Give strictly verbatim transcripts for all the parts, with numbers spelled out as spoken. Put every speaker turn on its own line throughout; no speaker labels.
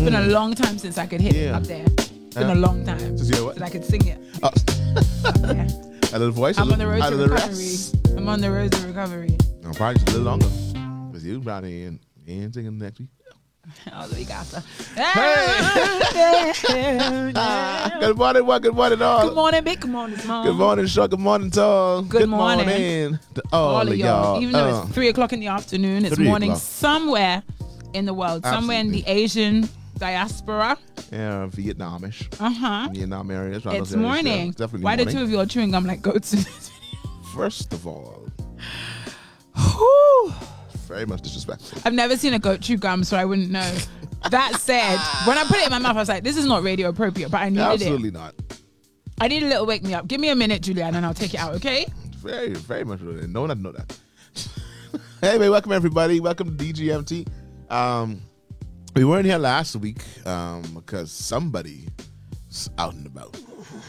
been a long time since I could hit
Yeah.
it up there. It's been
Yeah.
a long time
Just, yeah, what?
that I could sing it.
Oh.
Up there.
A little voice.
I'm
a
on the
little,
road
out
to
of the
recovery.
rest.
I'm on the road to recovery.
No, probably just a little longer. Because you probably ain't, ain't singing next week.
Oh, the week after.
Good morning, what? Good morning, all.
Good morning, big. Good morning, small.
Good morning, Sean. Good morning, Tall.
Good morning.
to all,
all of y'all. Even though
Uh,
it's three o'clock in the afternoon, it's
three
morning
o'clock.
somewhere in the world, somewhere in the Asian diaspora.
Yeah, Vietnamish.
Uh huh.
Vietnam areas.
It's morning.
It's definitely
Why
morning.
the two of you are chewing gum like goats in this
First of all,
video?
very much disrespectful.
I've never seen a goat chew gum, so I wouldn't know. That said, when I put it in my mouth, I was like, this is not radio appropriate, but I needed
Absolutely
it.
not.
I need a little wake me up. Give me a minute, Julianne, and I'll take it out, okay?
Very, very much. Really. No one had know that. Anyway, welcome everybody. Welcome to D G M T. Um, we weren't here last week um, because somebody was out and about.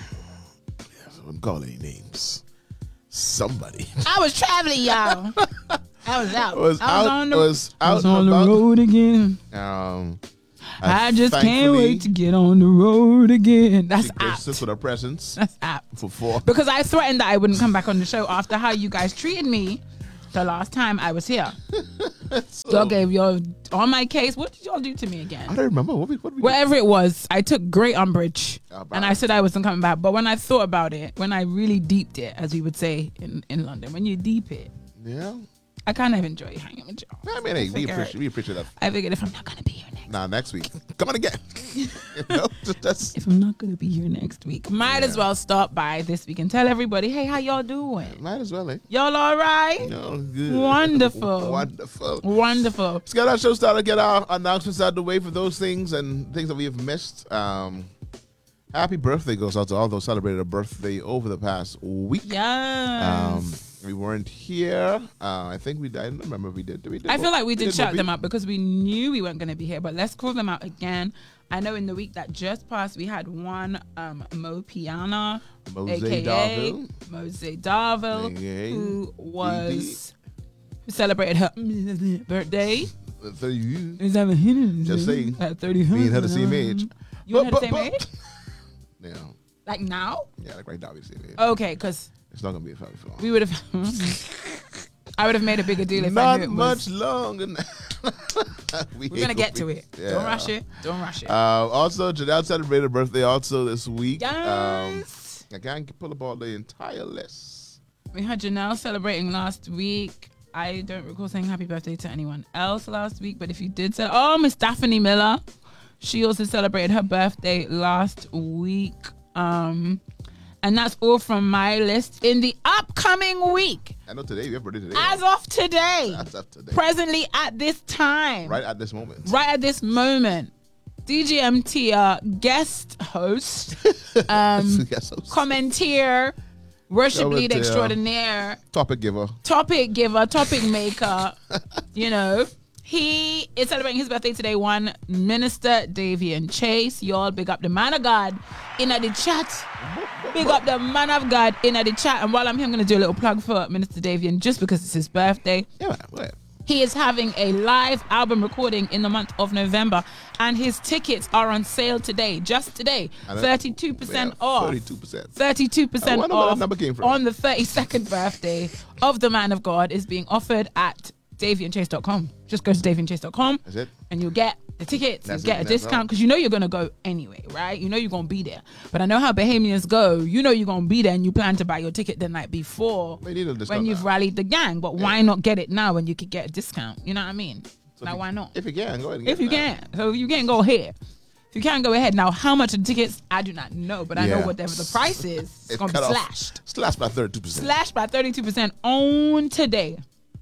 I wouldn't call any names. Somebody
I was traveling, y'all. I was out.
was
I was
out.
on the,
was out
I was on
and
the
about.
road again.
Um,
I just can't
thankfully,
wait to get on the road again. That's
she graced
apt.
us with her presence
That's apt.
for four.
Because I threatened that I wouldn't come back on the show after how you guys treated me the last time I was here.
So,
Y'all gave your on my case. What did y'all do to me
I
again?
don't remember what we what we.
Whatever it was, I took great umbrage,
About
and I
it.
said I wasn't coming back. But when I thought about it, when I really deeped it, as we would say in, in London, when you deep it,
Yeah.
I kind of enjoy hanging with y'all.
I mean, hey, we
figure-
appreciate we appreciate that.
I figured if I'm not gonna be here next,
Nah, next week. Come on again. you know, just that's
if I'm not gonna be here next week, might as
Yeah.
well start by this week and tell everybody, hey, how y'all doing?
might as well, eh?
Y'all all right?
No, good.
Wonderful.
Wonderful.
Wonderful.
Let's get our show started, get our announcements out of the way for those things and things that we have missed. Um, happy birthday goes out to all those celebrated a birthday over the past week.
Yes.
Um, we weren't here. Uh, I think we, I don't remember if we did. Did we did
I feel like we did shout
movie?
them out because we knew we weren't going to be here, but let's call them out again. I know in the week that just passed, we had one um, Mo Piana,
Mose
a k a.
Darville.
Mose Darville,
A K A.
who was who celebrated her birthday.
Just
Just
saying.
At thirty.
Me and her the same age.
You and her
But-
the same
but-
age?
Yeah.
Like now?
Yeah, like right now we the same age.
Okay, because
It's not gonna be a family for long.
we would have. I would have made a bigger deal if I
Not
knew it
much
was.
longer. we
We're gonna get to it.
Yeah.
Don't rush it. Don't rush it.
Uh, also, Janelle celebrated her birthday also this week. Um,
yes.
I can't pull up all the entire list.
We had Janelle celebrating last week. I don't recall saying happy birthday to anyone else last week, but if you did say, oh, Miss Daphne Miller, she also celebrated her birthday last week. Um, and that's all from my list. In the upcoming week,
I know today, we have birthday today.
as of today,
As of today.
presently at this time,
Right at this moment.
right at this moment, D G M T uh, guest host, um,
Yes, so-
commentator, worship leader
Commentator.
extraordinaire,
Topic giver.
topic giver, topic maker, you know, he is celebrating his birthday today. One Minister Davian Chase. Y'all big up the man of God in the chat. Big up the man of God in the chat. And while I'm here, I'm going to do a little plug for Minister Davian just because it's his birthday.
Yeah, man. Go ahead.
He is having a live album recording in the month of November, and his tickets are on sale today, just today.
I know.
thirty-two percent
Yeah,
off.
thirty-two percent.
thirty-two
I
percent
wonder where that
off
number came from.
on the thirty-second birthday of the man of God is being offered at davian chase dot com. Just go to davian chase dot com
That's it.
and you'll get the tickets,
That's
you get
it,
a
that's
discount
all.
because you know you're going to go anyway, right? You know you're going to be there. But I know how Bahamians go. You know you're going to be there and you plan to buy your ticket the night before
They need a discount
when you've
now.
rallied the gang. But why not get it now when you could get a discount? You know what I mean?
So
now,
if you-
why not?
If you can, go ahead and get
If you
it now.
can. So if you can, go ahead. If you can, go ahead. Now, how much of the tickets, I do not know. But I know
Yeah.
whatever the price is, it's, going to be
cut off.
slashed.
Slashed by thirty-two percent.
Slashed by thirty-two percent on today.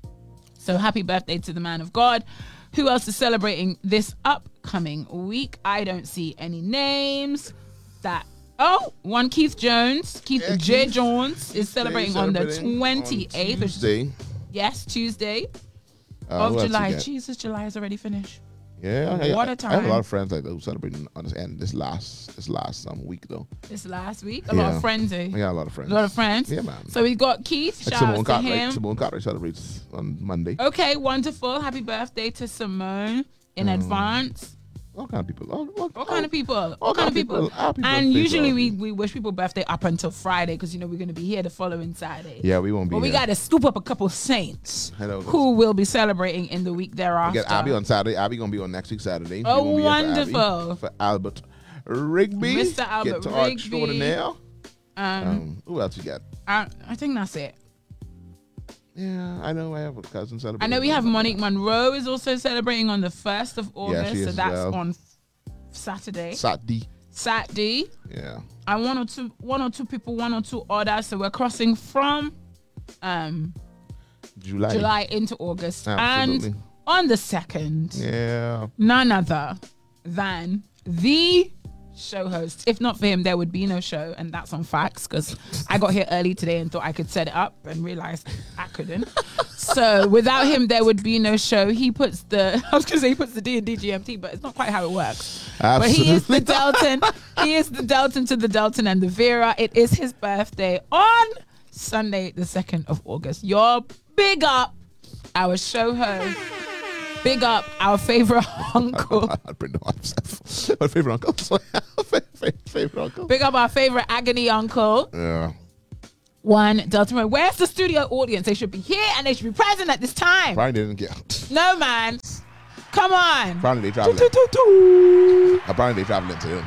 So happy birthday to the man of God. Who else is celebrating this upcoming week? I don't see any names. That oh, one Keith Jones, Keith
Yeah,
J.
Keith.
Jones is celebrating,
Celebrating
on the twenty-eighth.
on
which-
Tuesday.
yes, Tuesday
Uh,
of
who else
July.
we got?
Jesus, July is already finished.
Yeah, I,
What
I,
a
I have a
time.
lot of friends like that who celebrating on this end this last this last um, week though.
This last week, a lot
Yeah.
of friends. Eh?
I got a lot of friends.
A lot of friends.
Yeah, man.
So we got Keith.
Like
Shout
Simone
out to
Cartwright.
him.
Simone Cartwright celebrates on Monday.
Okay, wonderful. Happy birthday to Simone in
Mm.
advance.
all kind of people. All, all,
All kind of people. All,
all
kind of people.
all people
And
say
usually
so.
we, we wish people birthday up until Friday because, you know, we're going to be here the following Saturday.
Yeah, we won't be
But we
here.
got to scoop up a couple saints
Hello.
who will be celebrating in the week
We
thereafter.
get Abby on Saturday. Abby gonna be on next week Saturday.
Oh,
We won't be here for Abby.
wonderful.
For Albert Rigby,
Mister Albert
get to our
Rigby.
extraordinaire.
Um,
Um, who else you got?
I, I think that's it.
Yeah, I know I have a cousin
I
celebrating.
know we have Monique Monroe is also celebrating on the first of August.
she
so
is
that's
as well.
on Saturday.
Saturday.
Saturday.
Yeah.
And one or two one or two people, one or two others. So we're crossing from um
July.
July into August.
Absolutely.
And on the second,
Yeah.
none other than the show host. If not for him, there would be no show, and that's on facts because I got here early today and thought I could set it up and realized I couldn't. So without him, there would be no show. He puts the I was gonna say he puts the D and D G M T, but it's not quite how it works. But he is the Delton. He is the Delton to the Delton and the Vera. It is his birthday on Sunday, the second of August. You're big up our show host. Big up our favorite uncle.
I'll bring them on myself. My favorite uncle. favorite, favorite uncle.
Big up our favorite agony uncle.
Yeah.
One, Delta Ray. Where's the studio audience? They should be here and they should be present at this time.
Probably didn't get.
No, man. Come on.
Probably they traveling. Apparently they traveling too.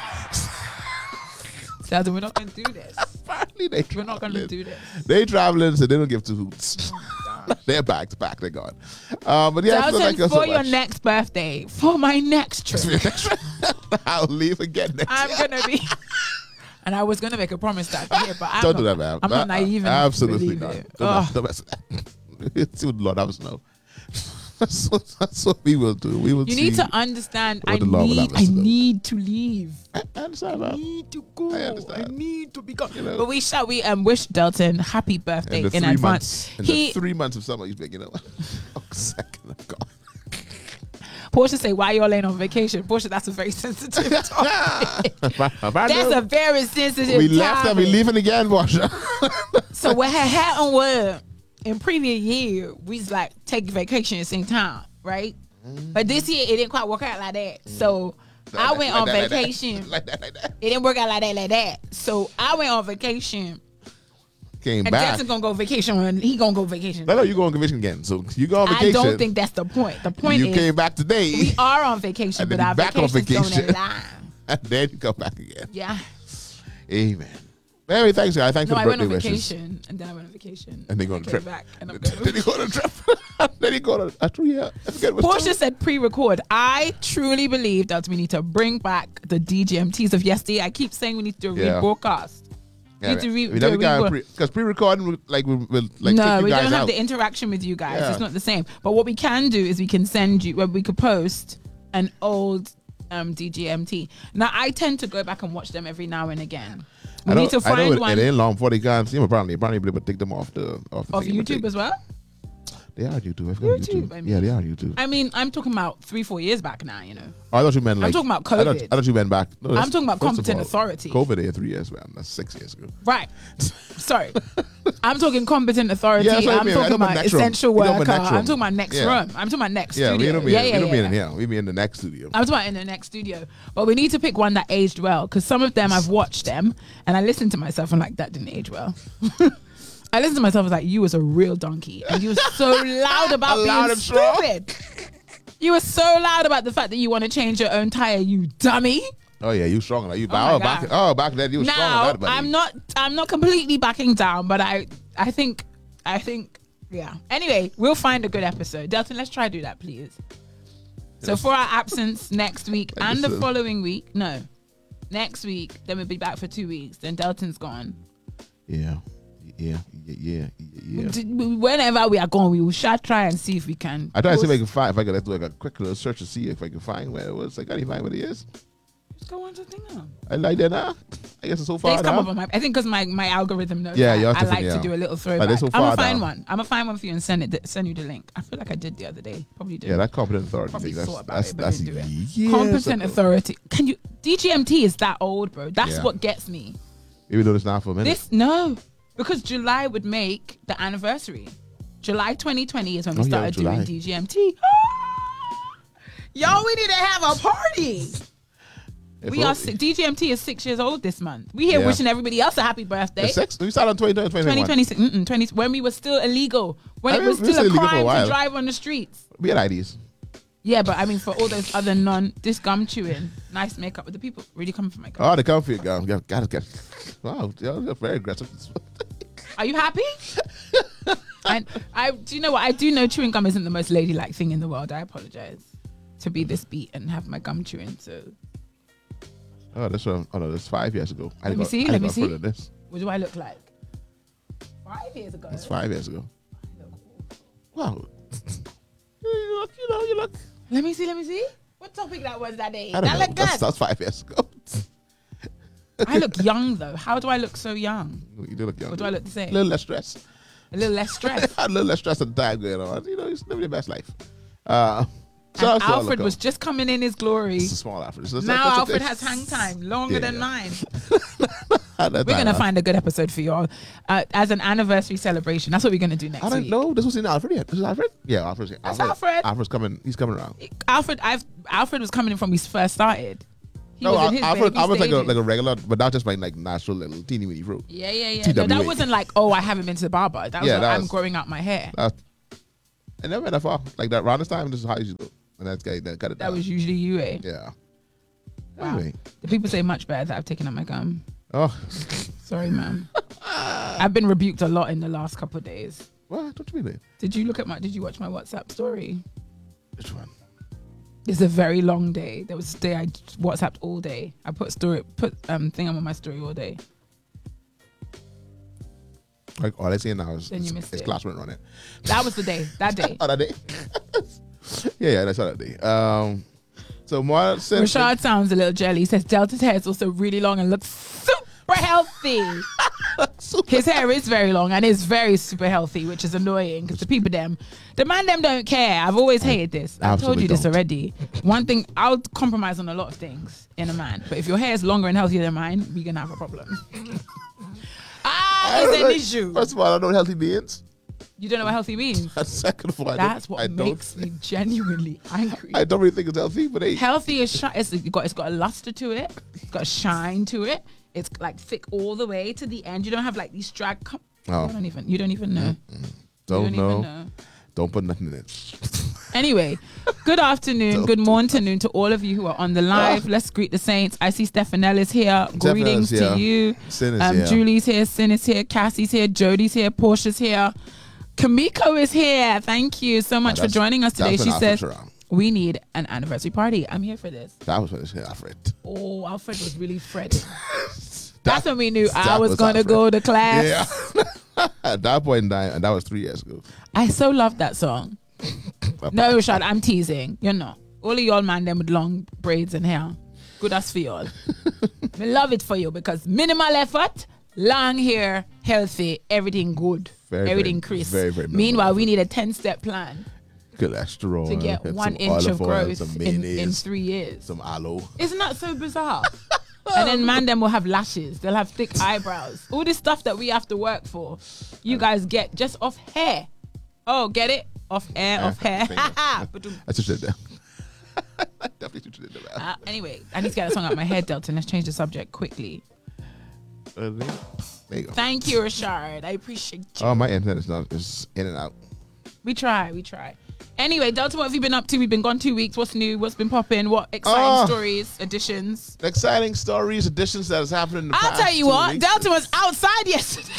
Delta, we're not going to do this.
Apparently they
We're not going to
traveling.
do this.
They traveling, so they don't give two hoots. They're back to back. They're gone. Uh, but yeah,
Delta,
so thank you
for
so
your
much.
next birthday, for my next trip,
I'll leave again next
I'm
year.
going to be... And I was going to make a promise that I'd be here, but I'm
Don't
not,
do that, man.
I'm not
Uh,
naive enough
Absolutely
to believe
not.
it.
Don't,
Ugh.
don't mess with that. See what the Lord us know. That's what, that's what we will do. We will
You
see.
need to understand. I
what the Lord will
need.
have us
I
to do.
need to leave.
I I understand,
I
man.
need to go.
I
I,
understand.
need to be gone.
You know.
But we shall. We um wish Delton happy birthday
In
in,
the three
advance.
months, in
He
the three months of summer, he's big, you know. Oh, second of God.
Portia say, "Why y'all ain't on vacation?" Portia, that's a very sensitive topic. That's a very sensitive.
We left and we
topic.
leaving again, Washer.
So what had happened was in previous year we was like take vacation at the same time, right?
Mm-hmm.
But this year it didn't quite work out like that. So I went on
Like that, like that.
vacation.
Like that, like that.
It didn't work out like that, like that. So I went on vacation.
Came
And
back.
Jackson gonna go vacation when he gonna go vacation.
No, no, you go on vacation again. So you go on vacation.
I don't think that's the point. The point
you
is
came back today.
we are on vacation,
And
but
then
our
back on
vacation's
vacation.
going line.
And then you come back again.
Yeah.
Amen. Very thanks, guys. Thanks
No,
for
I
the
went
birthday
on
wishes.
vacation and then I went on vacation.
And then go on
I
a
came
trip.
back and I'm
then
going.
you go on a trip. Then you go on a, a trip. Yeah. I forget what
Portia said pre-record. I truly believe that we need to bring back the D G M Ts of yesterday. I keep saying we need to do a
Yeah.
rebroadcast.
Yeah,
need to re-
we
do a
never got
rebro-
pre because pre-recording will- like we will like
no,
take you
we
guys
don't have
out.
the interaction with you guys.
Yeah.
It's not the same. But what we can do is we can send you, well, we could post an old um, D G M T. Now, I tend to go back and watch them every now and again. We
I know,
need to
I know
find
it,
one
it ain't long before they can see them. Apparently, apparently be able to take them off the off the
of
thing, but
YouTube
they,
as well.
They are YouTube. I forgot
YouTube,
YouTube.
I mean.
Yeah, they are YouTube.
I mean, I'm talking about three, four years back now, you know.
Oh, I thought you meant like.
talking about
I thought,
COVID.
I thought you meant back. No, that's-
I'm talking about
first of
competent
all,
authority.
COVID is three years, man. That's six years ago.
Right. Sorry. I'm talking competent authority.
Yeah, that's what I
I'm
mean. I
talking
know about
about
next room.
essential
You know about
worker.
next room.
I'm talking about next
Yeah.
room. I'm talking about next
Yeah,
studio.
we don't mean
yeah,
we
yeah,
don't
yeah.
mean in here. We mean in the next studio.
I'm talking about in the next studio. But we need to pick one that aged well because some of them I've watched them and I listened to myself and like, that didn't age well. I listened to myself and was like, you was a real donkey. And you were so loud about
Loud
being
and strong.
stupid. You were so loud about the fact that you want to change your own tire, you dummy.
Oh yeah, you strong like you.
Oh my
Oh, back.
God.
Oh, back then you were strong on
Now
that, buddy.
I'm not I'm not completely backing down, but I I think I think yeah. Anyway, we'll find a good episode. Delton, let's try to do that, please. So for our absence next week
Like
and
this
the
is-
following week, no, next week, then we'll be back for two weeks. Then Delton's gone.
Yeah, yeah, yeah, yeah, yeah.
D- Whenever we are gone, we will shall try and see if we can.
I try to see if I
post-
can find if I could do like a quick little search to see if I can find where it was. Like, I didn't find what it is.
Just go on to thing now.
I like that now. I guess it's so far
They've come
now.
up on my. I think because my, my algorithm knows.
Yeah,
that
yours
I
different,
like
yeah.
to do a little
But
throwback.
they're so
I'm
far
gonna find
down.
one. I'm gonna find one for you and send it. Send you the link. I feel like I did the other day. Probably did.
Yeah, that competent authority
Probably
thing. That's
thought about
that's
it, but
that's
didn't do it.
years
Competent
ago.
authority. Can you? D G M T is that old, bro. That's
Yeah.
what gets me.
Even though it's not for a minute.
This no, because July would make the anniversary. July twenty twenty is when we
Oh, yeah,
started
July.
doing D G M T. Yo, we need to have a party.
If
We are six, D G M T is six years old this month. We here
Yeah.
wishing everybody else a happy birthday.
It's six. We started on twenty twenty,
twenty twenty-six, mm-mm, twenty, when we were still illegal, when
I
it
mean,
was
we were
still a
still illegal for a
crime to
while.
drive on the streets.
We had I Ds.
Yeah, but I mean, for all those other non, this gum chewing, nice makeup with the people really coming for my gum.
Oh, the comfy gum. Got to get. Wow, you're very aggressive.
Are you happy? And I do you know what? I do know chewing gum isn't the most ladylike thing in the world. I apologize to be this beat and have my gum chewing. So
Oh, that's um, oh no, that's five years ago. I
Let me
got-
see,
I
let me
got
see.
further than This.
what do I look like? Five years ago.
That's five years ago.
I look awful.
Wow. you look, you know, you look.
Let me see. Let me see. What topic that was that day?
I don't
That
know.
look
That's,
good.
that's five years ago.
I look young though. How do I look so young?
You do look young.
Or do I look the same?
A little less stress.
A little less stressed.
a little less stress at the time going on. You know, he's living your best life. Uh, so
And
that's all I
Alfred
look
was
up.
just coming in his glory.
It's a small Alfred. So that's-
Now
that's-
Alfred
that's-
has hang time longer
Yeah,
than
yeah.
mine.
At that
We're
time,
gonna
I-
find a good episode for y'all uh, as an anniversary celebration. That's what we're gonna do next
I don't
week.
know. This was in Alfred yet. This is Alfred? Yeah, Alfred's
That's Alfred.
Alfred's coming. He's coming around.
Alfred, I've Alfred was coming in from when we first started. He
No,
was in
Al-
his
Alfred,
baby
Alfred's like a,
stages.
like a regular, but not just my like natural little teeny weeny fruit.
yeah, yeah, yeah.
T
No,
W A.
that wasn't like, oh, I haven't been to the barber. That was
Yeah,
like,
that
I'm
was-
growing out my hair.
Uh, I never went that far. Like that around this time, this is how you should do. And that's guy that cut it
That
down.
was usually you, eh?
yeah.
Wow.
Anyway.
The people say much better that I've taken out my gum.
Oh,
Sorry, ma'am. I've been rebuked a lot in the last couple of days.
what? What you mean?
Did you look at my? Did you watch my WhatsApp story?
Which one?
It's a very long day. There was a day I WhatsApped all day. I put story, put um thing on my story all day.
Like all I see now is
Then you
it's,
missed
it's
it.
classroom running.
That was the day. That day.
Oh, that day. yeah, yeah, that's all that day. Um, so more since
Rashad sounds a little jelly. He says Delta's hair is also really long and looks super healthy. His hair is very long and is very super healthy, which is annoying because the people them, the man them don't care. I've always hated this. I've told
Absolutely
you this
don't.
already. One thing, I'll compromise on a lot of things in a man, but if your hair is longer and healthier than mine, we're gonna have a problem. ah,
I
it's
don't
an
know-
issue.
First of all, I don't know what healthy means.
You don't know what healthy means.
And second of all, I
That's
don't,
what
I
makes
don't,
me genuinely angry.
I don't really think it's healthy, but hey,
Healthy is shi- it's got it's got a luster to it. It's got a shine to it. It's like thick all the way to the end. You don't have like these drag. Com-
Oh.
I don't even. You don't even know.
don't,
you don't
know.
even know.
Don't put nothing in it.
Anyway, good afternoon,
Don't
good
do
morning to all of you who are on the live. Let's greet the saints. I see Stefanella's here. Greetings
Stefanella's
to
here.
you.
Sin is
Um,
here.
Julie's here. Sin is here. Cassie's here. Jody's here. Portia's here. Kamiko is here. Thank you so much for
that's-
joining us today.
that's
She
when
says
Alfred's around.
we need an anniversary party. I'm here for this.
That was when it's Alfred.
Oh, Alfred was really fretting. That's when we knew I
that
was,
was
going to
Alfred.
go to class.
Yeah. At that point in time, and that was three years ago.
I so love that song. No, Rashad, I'm teasing. You're not. All of y'all man them with long braids and hair. Good as for y'all. I love it for you because minimal effort, long hair, healthy, everything good.
Very,
everything
very,
crisp.
very, very minimal
Meanwhile, we need a ten-step plan
Cholesterol.
to get
and
one
some
inch of
olive oil,
growth
some
in, in
mayonnaise,
three years.
some aloe.
Isn't that so bizarre? And then man them will have lashes. They'll have thick eyebrows. All this stuff that we have to work for, you guys get just off hair. Oh, get it? Off air,
Yeah,
off hair.
bingo.
But,
I should have that. Definitely should have that.
uh, anyway, I need to get that song out my head, Delton. Let's change the subject quickly.
Uh, there you go.
Thank you, Rashard. I appreciate you.
Oh, my internet is not is in and out.
We try, we try. Anyway, Delta, what have you been up to? We've been gone two weeks. What's new? What's been popping? What exciting
Oh.
stories, additions?
Exciting stories, additions that has happened in the
I'll
past
tell you
two
what,
weeks.
Delta was outside yesterday.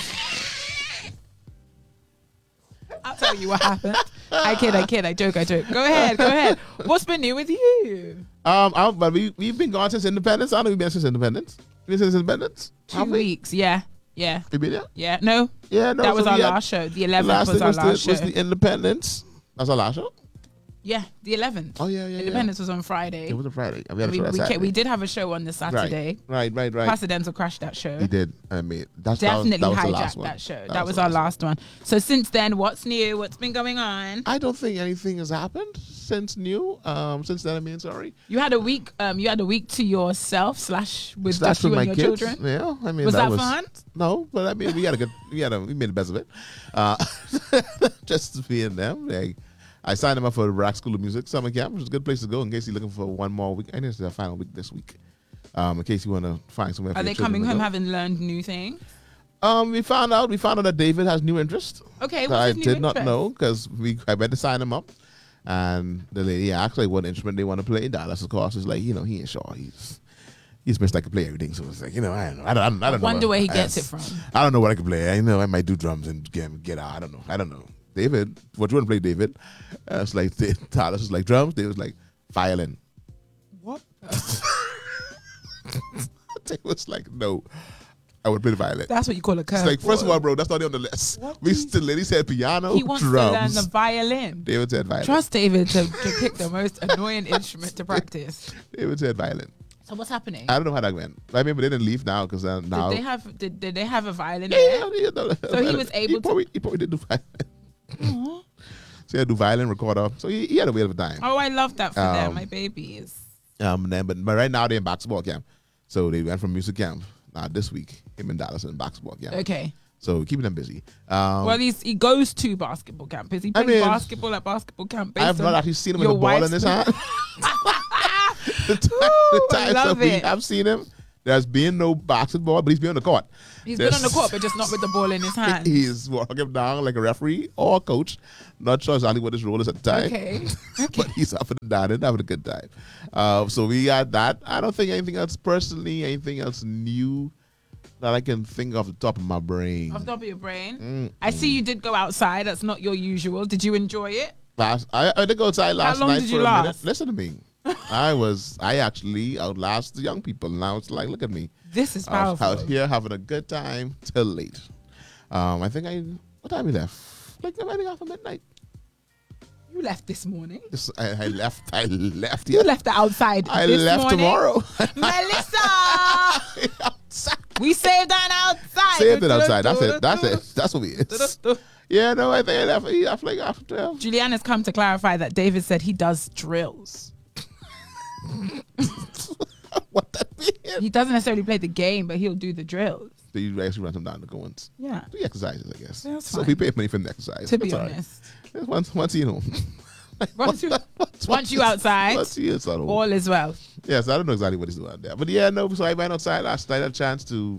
I'll tell you what happened. I kid, I kid, I joke, I joke. Go ahead, go ahead. What's been new with you?
Um, I, but we we've been gone since independence. I don't know we've been since independence. We've been since independence.
Two
Have we?
weeks, yeah, yeah,
We been there?
yeah. No,
Yeah, no.
that was
so
our
we had-
last show. The
The
eleventh
last
was
thing
our
was,
last
the, was
show.
the independence. That's our last show.
Yeah, the eleventh.
Oh yeah, yeah.
Independence was on Friday.
Yeah. It was a Friday. We, had a
we,
show that
we, ca-
Saturday.
we did have a show on the Saturday.
Right, right, right.
Pastor Denzel crashed that show.
He did. I mean, that's
Definitely
that was, that was the last
hijacked
one.
that show. That,
That
was,
the
our last one. So since then, what's new? What's been going on?
I don't think anything has happened since new. Um, since then, I mean, sorry.
You had a week. Um, you had a week to yourself slash with
That's
just you
with my
and your
kids.
children.
Yeah, I mean,
Was that
was
fun?
No, but I mean, we had a good. We had a. We made the best of it. Uh, just being them. Like, I signed him up for the Rack School of Music summer camp, which is a good place to go in case you're looking for one more week. I think it's the final week this week. Um, in case you want to find somewhere. For
Are
your
they
children
coming
to
home
go.
having learned new things?
Um, we found out. We found out that David has new interest.
Okay,
that
what's
I
his new
did not
interest?
know because we I went to sign him up, and the lady asked like what instrument they want to play. Dallas, of course, is like you know he ain't sure. He's he's Mister I can play everything, so it's like you know I don't know. I don't, I don't, I don't know.
Wonder where he
I-
gets it from.
I don't know what I can play. I know I might do drums and get, get out. I don't know. I don't know. David, what you want to play, David? Uh, it's like Dallas is like drums. David's like violin.
What?
David was like, no, I would play the violin.
That's what you call a curve.
It's like, first of all, bro, that's not on the list.
What
We
do
still, lady said piano,
he wants
drums.
to learn the violin.
David said violin.
Trust David to, to pick the most annoying instrument to practice.
David said violin.
So what's happening?
I don't know how that went. I mean, but they didn't leave now because uh, now.
Did they have did, did they have a violin
yeah,
there?
yeah, yeah, no,
So he was able
he
to-
Probably, he probably did do violin.
Aw.
So he had to do violin, recorder. So he, he had a whale of a time.
Oh, I love that for them.
Um,
My babies.
Um, then, but, but right now they're in basketball camp. So they went from music camp. Now this week, him and Dallas are in basketball camp.
Okay.
So keeping them busy. Um,
Well, he's, he goes to basketball camp. Is he
I
playing
mean,
basketball at basketball camp?
I have
based
not
on
actually seen him with
your
a ball in
wife's-
his hand. the, time,
Ooh,
the
I
times
love
that we
it.
have seen him, there's been no basketball, but he's been on the court.
He's been on the court, but just not with the ball in his hand.
He is walking down like a referee or a coach. Not sure exactly what his role is at the time.
Okay.
But he's up and down and having a good time. Uh, so we got that. I don't think anything else personally, anything else new that I can think off the top of my brain.
Off the top of your brain.
Mm.
I see you did go outside. That's not your usual. Did you enjoy it?
Last, I, I did go outside last
long
night
did
for
you
a minute.
last?
Listen to me. I was, I actually outlast the young people. Now it's like, look at me.
This is
I was
powerful.
out here having a good time till late. Um, I think I, what time we left? Like, I think after midnight.
You left this morning.
This, I, I left, I left,
You
yeah.
left the outside.
I
this
left
morning.
tomorrow.
Melissa!
Outside.
We saved an outside.
Saved it outside. That's it. That's it. That's what we is.
it.
Yeah, no, I think I left, I left like after twelve.
Julianne has come to clarify that David said he does drills.
What that mean?
He doesn't necessarily play the game, but he'll do the drills.
So you actually run them down the goings.
Yeah.
Do exercises, I guess.
That's
so
fine.
we pay money for the exercise.
To be
That's all right.
honest.
It's Once, once you know.
Once you, once you outside,
Once you inside home.
all is well.
Yes, I don't know exactly what he's doing out there, but yeah, no. So I went outside last night. I had a chance to.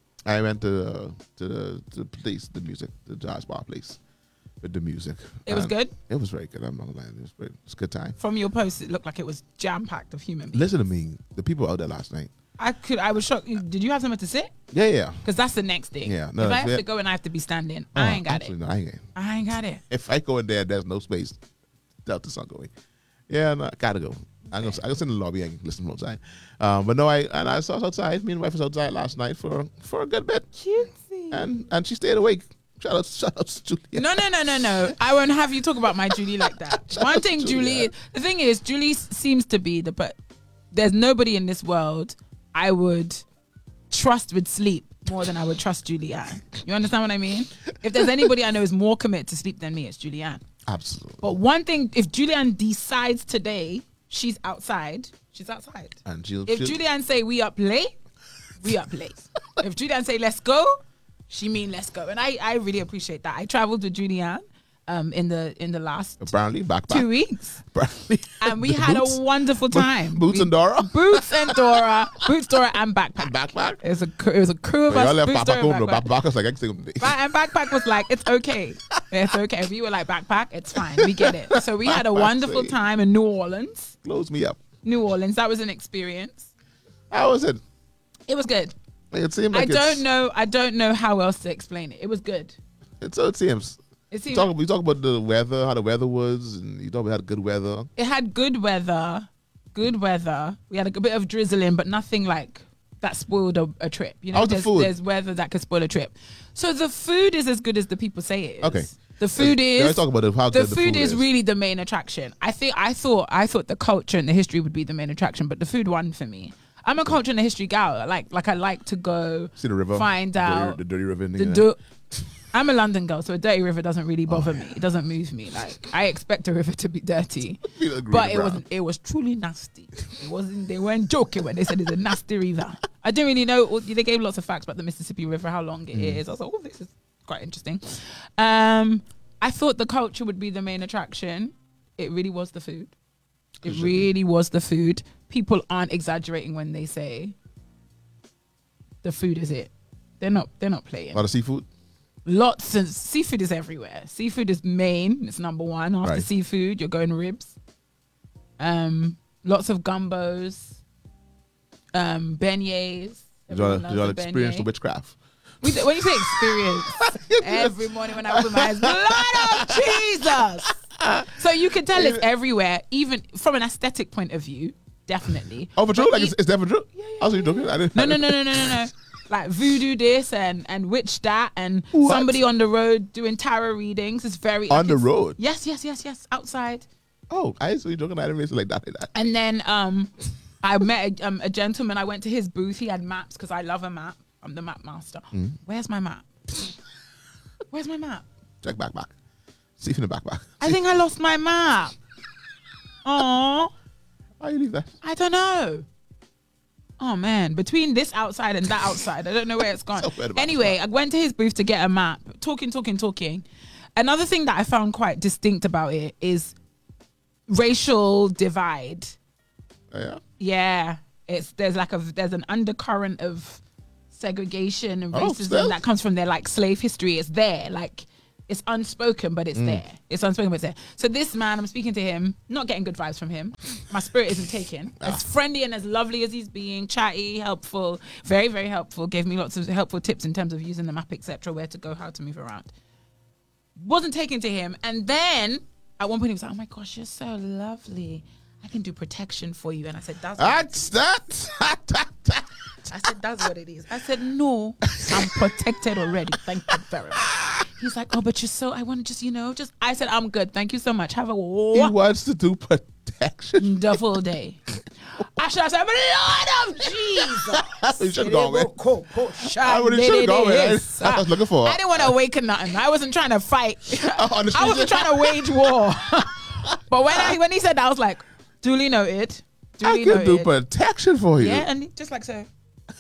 I went to uh, to the to the place, the music, the jazz bar place, with the music.
It was
And
good?
It was very good. I'm not gonna lie. It was great. It was a good time.
From your post, it looked like it was jam packed of human beings.
Listen to me. The people out there last night.
I could. I was shocked. Did you have somewhere to sit?
Yeah, yeah.
Because that's the next thing.
Yeah, no,
if I
that's
have
it.
to go and I have to be standing,
Oh,
I ain't got
absolutely
it.
not. I ain't.
I ain't got it.
If I go in there, there's no space. Delta's not going. Yeah, no, I gotta go. I'm gonna, I can sit in the lobby and listen from outside. Um, but no, I and I saw us outside. Me and my wife was outside last night for for a good bit,
Cutesy.
and and she stayed awake. Shout out, shout out to Julia.
No, no, no, no, no. I won't have you talk about my Julie like that. One thing, Julie.
Julia.
The thing is, Julie s- seems to be the. But there's nobody in this world I would trust with sleep more than I would trust Julianne. You understand what I mean? If there's anybody I know is more committed to sleep than me, it's Julianne.
Absolutely.
But one thing, if Julianne decides today she's outside, she's outside.
And she'll,
If
she'll
Julianne say we up late, we up late. If Julianne say let's go, she mean let's go. And I, I really appreciate that. I traveled with Julianne um in the in the last
apparently back back.
two weeks.
Apparently.
And we
The
had
boots,
a wonderful time.
Boots
We-
and Dora.
Boots and Dora. Boots, Dora and backpack.
Backpack.
It was a cr- it was a crew of
Well, y'all
us.
left
Boots,
Papa
Dora,
home.
and
No,
backpack.
Backpack was like I single day.
Ba- and backpack was like, it's okay. It's okay. We were like, backpack, it's fine. We get it. So we had a
Backpack,
wonderful
see.
time in New Orleans.
Close me up.
New Orleans. That was an experience.
How was it?
It was good.
It seemed
I
like
don't
it's,
know. I don't know how else to explain it. It was good.
It's so it seems.
It seemed
Talk, we talk about the weather, how the weather was, and you talk about how good weather.
it had good weather. Good weather. We had a good bit of drizzling, but nothing like that spoiled a, a trip. You know,
How's the
there's,
food?
there's weather that could spoil a trip. So the food is as good as the people say it is.
Okay.
The food
Can I
is
talk about the, how
the
good the
food is really the main attraction. I think I thought I thought the culture and the history would be the main attraction, but the food won for me. I'm a culture and a history gal. I like like I like to go
See the river.
find
Dirty-
out
the dirty river.
the
thing,
do- I'm a London girl, so a dirty river doesn't really bother
Oh,
me. It doesn't move me. Like I expect a river to be dirty,
Feel like green
but
and
it
brown.
was it was truly nasty. It wasn't. They weren't joking when they said it's a nasty river. I didn't really know. They gave lots of facts about the Mississippi River, how long it
Mm.
is. I was like, oh, this is quite interesting. Um, I thought the culture would be the main attraction. it really was the food. It really was the food. People aren't exaggerating when they say the food is it. They're not. They're not playing.
A lot of seafood.
Lots of seafood is everywhere. Seafood is main. It's number one. After
Right.
seafood, you're going ribs. Um, lots of gumbos. Um, beignets.
Did y'all,
Everyone
did y'all
loves a
experience the
beignet.
witchcraft?
We, when you say experience, every morning when I open my eyes, blood of Jesus. So you can tell it's everywhere, even from an aesthetic point of view, definitely.
Oh, for true?
But
Like,
e-
it's, it's never true? Yeah, yeah, I was yeah, joking. I didn't,
no, no, no, no, no, no, no. Like voodoo this and, and witch that and
What?
somebody on the road doing tarot readings. It's very...
On
like
the
it's-
road?
Yes, yes, yes, yes. Outside.
Oh, I was joking. I didn't mean it like that. Like that.
And then um, I met a, um, a gentleman. I went to his booth. He had maps because I love a map. I'm the map master.
Mm.
Where's my map? Where's my map?
Check back, back. See if in the back, back.
I think I lost my map. Oh,
Why you leave that?
I don't know. Oh man, between this outside and that outside, I don't know where it's gone.
So weird about
Anyway, I went to his booth to get a map. Talking, talking, talking. Another thing that I found quite distinct about it is racial divide.
Oh, yeah?
Yeah, it's there's like a there's an undercurrent of segregation and
Oh,
racism
still?
that comes from their like slave history. It's there, like it's unspoken, but it's
Mm.
there. It's unspoken, but it's there. So this man, I'm speaking to him, not getting good vibes from him. My spirit isn't taken.
Ah.
As friendly and as lovely as he's being, chatty, helpful, very very helpful. Gave me lots of helpful tips in terms of using the map, et cetera, where to go, how to move around. Wasn't taken to him, and then at one point he was like, "Oh my gosh, you're so lovely. I can do protection for you." And I said, "That's."
That's that.
I said, "That's what it is." I said, "No, I'm protected already. Thank you very much." He's like, "Oh, but you're so, I want to just, you know, just," I said, "I'm good. Thank you so much. Have a
He
wonderful
wants to do protection.
day." I should have said, "Lord of Jesus."
You should have gone, man. I
I
would have should have gone, man. That's what I was looking for.
I didn't want to awaken nothing. I wasn't trying to fight.
On the
I wasn't
street.
trying to wage war. But when I when he said that, I was like, duly noted. Duly
I can do
noted.
protection for you.
Yeah, and he- just like so.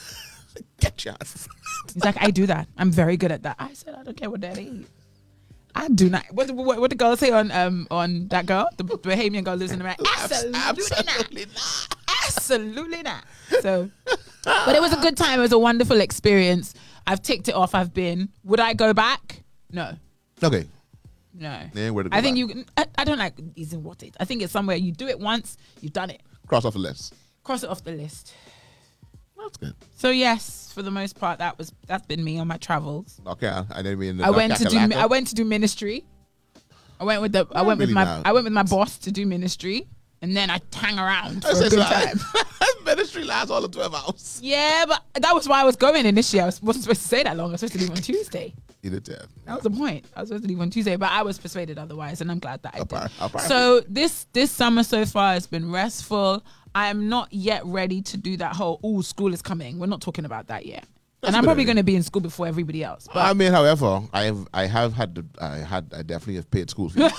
Get your
He's like, I do that. I'm very good at that. I said, I don't care what that is. I do not. What what, what the girl say on um on that girl, the Bahamian girl lives in America? Absolutely,
Absolutely
not.
not.
Absolutely not. So, but it was a good time. It was a wonderful experience. I've ticked it off. I've been. Would I go back? No.
Okay.
No.
Yeah, where to go
I think
back.
you. I, I don't like isn't what it. I think it's somewhere you do it once, you've done it.
Cross off the list.
Cross it off the list.
That's good.
So yes, for the most part, that was that's been me on my travels.
Okay, I I didn't mean.
I went to do.
Kakalaka.
I went to do ministry. I went with the. I
Not
went with
really
my.
now.
I went with my boss to do ministry, and then I hang around for
I
a
said
good
so.
time.
Ministry lasts all of twelve hours.
Yeah, but that was why I was going initially. I was, wasn't supposed to stay that long. I was supposed to leave on Tuesday.
You did tell.
That was the point. I was supposed to leave on Tuesday, but I was persuaded otherwise, and I'm glad that I
Apart-
did.
apart-
So this this summer so far has been restful. I am not yet ready to do that whole "oh, school is coming." We're not talking about that yet.
That's
and
a
I'm
good
probably
idea.
going to be in school before everybody else. But
I mean, however, I have I have had the, I had I definitely have paid school fees.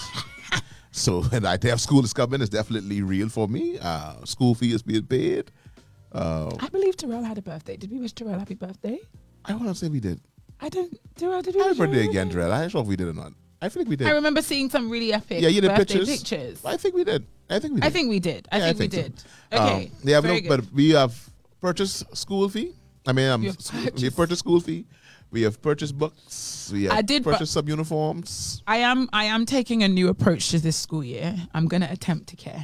So when I have school is coming, it's definitely real for me. Uh, school fee is being paid. Uh,
I believe Terrell had a birthday. Did we wish Terrell happy birthday?
I want to say we did.
I don't. Terrell, did we
Happy
wish
birthday
Terrell
again,
birthday?
Terrell. I'm not sure if we did or not. I think we did.
I remember seeing some really epic
Yeah, you did
birthday
pictures.
pictures.
I think we did. I think we did.
I think we did. I
Yeah,
think, we
so.
did. Okay.
Um, yeah,
very
but, no,
good.
but we have purchased school fee. I mean, um,
You have
school- we have
purchased-
purchased school fee. We have purchased books. We have
I did, but-
purchased some uniforms.
I am I am taking a new approach to this school year. I'm gonna attempt to care.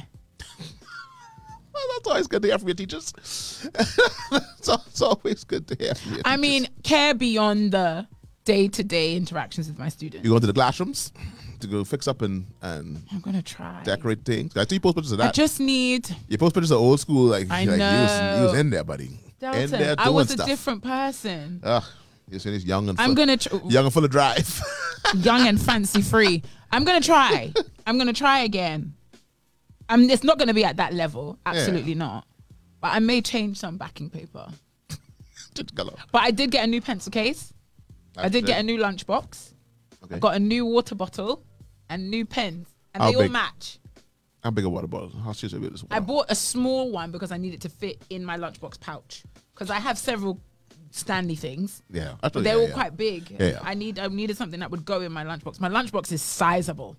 Well, that's always good to hear from your teachers. it's, al- it's always good to hear from your
I
teachers.
mean, care beyond the day to day interactions with my students.
You go into the classrooms to go fix up and, and
I'm gonna try.
decorate things. I see you post pictures of
I
that.
just need
you post pictures of old school, like,
I
like you, was, you was
know.
in there, buddy. In there
Dalton.
doing
I was
stuff.
a different person.
Ugh, you're saying it's young and
I'm
full,
gonna tr-
young and full of drive.
young and fancy free. I'm gonna try. I'm gonna try again. I'm. It's not gonna be at that level. Absolutely not. But I may change some backing paper.
Just color.
But I did get a new pencil case. I did get a new lunchbox.
Okay.
I got a new water bottle and new pens, and
How
they all
big?
match.
How big a water bottle? How serious are this?
I bought a small one because I needed to fit in my lunchbox pouch because I have several Stanley things.
Yeah, I thought
They're
yeah,
all
yeah.
quite big.
Yeah, yeah.
I need I needed something that would go in my lunchbox. My lunchbox is sizable.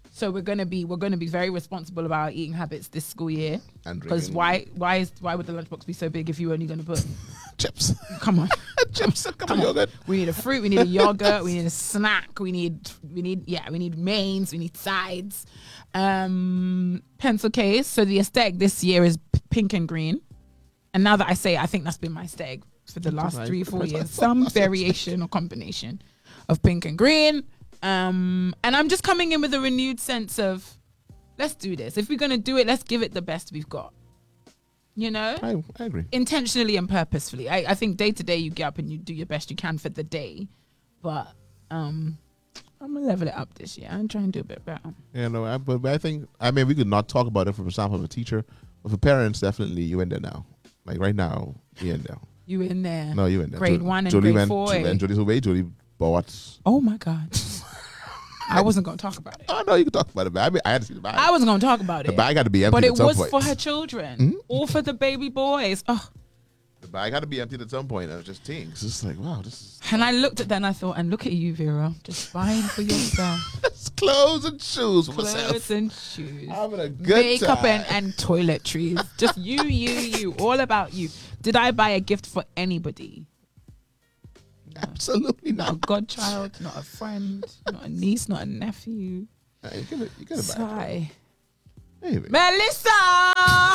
So we're gonna be we're gonna be very responsible about our eating habits this school year.
And
Because
drinking.
why why is why would the lunchbox be so big if you're only gonna put
Chips.
come on.
Chips. Come,
Come
on,
on.
yogurt.
We need a fruit, we need a yogurt, we need a snack, we need we need yeah, we need mains, we need sides. Um pencil case. So the aesthetic this year is p- pink and green. And now that I say it, I think that's been my aesthetic for the last
Right.
three, four
That's
years.
what-
Some
that's what-
variation or combination of pink and green. Um and I'm just coming in with a renewed sense of let's do this. If we're gonna do it, let's give it the best we've got. You know?
I, I agree.
Intentionally and purposefully. I, I think day to day you get up and you do your best you can for the day. But um I'm gonna level it up this year. I'm trying to do a bit better.
Yeah, no, I, but, but I think, I mean, we could not talk about it from the standpoint of a teacher, but for parents, definitely you in there now. Like right now, you in there.
You in there.
No, you in there.
Grade
Jo-
one and
Jolie
grade
went,
four, eh?
And Jolie's away. Jolie bought.
Oh my God. I wasn't gonna talk about it.
Oh, no, you can talk about it. But I mean, I had to see the bag.
I wasn't gonna talk about
the
it.
bag had to be empty
But
at
it
some
was
point.
for her children.
Mhm.
All for the baby boys. Oh.
The bag had to be emptied at some point. And it was just things. It's just like, wow, this is
And I looked at that and I thought, and look at you, Vera, just buying for yourself.
it's clothes and shoes for
Clothes
myself.
and shoes.
Having a good
Makeup
time.
and, and toiletries. Just you, you, you. All about you. Did I buy a gift for anybody?
Absolutely
Not a
not.
godchild, not a friend, not a niece, not a nephew.
Uh, You gotta, you gotta buy it.
Sigh.
Anyway.
Melissa!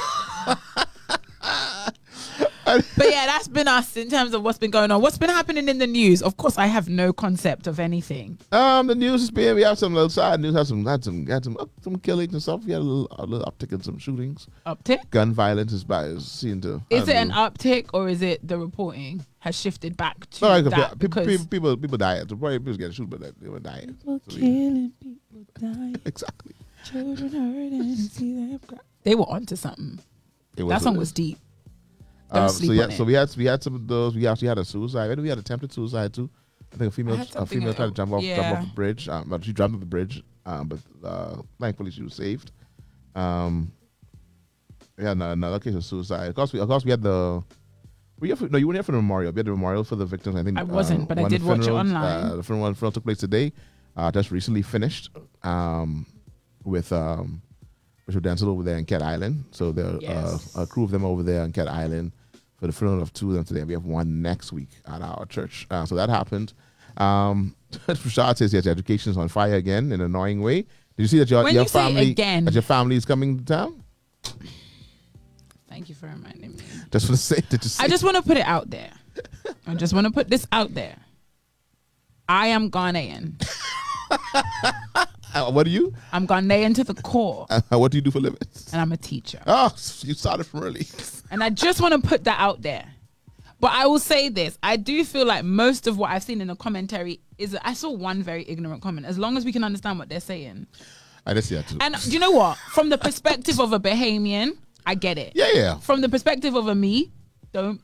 But yeah, that's been us in terms of what's been going on. What's been happening in the news? Of course, I have no concept of anything.
Um, the news is being. We have some little side news. Have some, had some, had some, uh, some killings and stuff. We had a little, a little uptick in some shootings.
Uptick?
Gun violence is by is seen to. I
Is
don't
it an
know.
uptick or is it the reporting has shifted back to
No, like,
that?
people,
Because
people, people, people die. The probably people getting shot, but they- they were dying.
people
So, yeah.
killing, people dying,
Exactly.
children hurting, and see them cry. They were onto something.
It
That song
what it
was
is.
deep. Don't
Um, so
sleep
yeah,
on
so
it.
we had we had some of those. We actually had a suicide. We had attempted suicide too. I think a female
had
a
something
female
like-
tried to jump off jump
yeah.
off the bridge. Um, but she jumped off the bridge. Um, but uh, thankfully she was saved. Um, we had another, another case of suicide. Of course, we of course we had the. Were you here for, no, you weren't here for the memorial. We had the memorial for the victims. I think
I wasn't,
uh,
but I
one
did watch it
funerals,
online.
Uh, the funeral, one funeral took place today. Uh, just recently finished. Um, with um, Bishop Denzel over there in Cat Island. So there are
Yes.
uh, a crew of them over there in Cat Island for the funeral of two of them today. We have one next week at our church. Uh, so that happened. Um, Rashad says yes, education is on fire again in an annoying way. Did you see that your,
When
your
you say
family
again-
that your family is coming to town?
Thank you for reminding me.
Just want to say, did you see?
I just want to put it out there. I just want to put this out there. I am Ghanaian.
uh, what do you?
I'm Ghanaian to the core,
Uh, what do you do for a living?
and I'm a teacher.
Oh, you started from early.
And I just want to put that out there. But I will say this. I do feel like most of what I've seen in the commentary is I saw one very ignorant comment. As long as we can understand what they're saying.
I just see that too.
And do you know what? From the perspective of a Bahamian, I get it.
yeah, yeah.
From the perspective of a me, don't.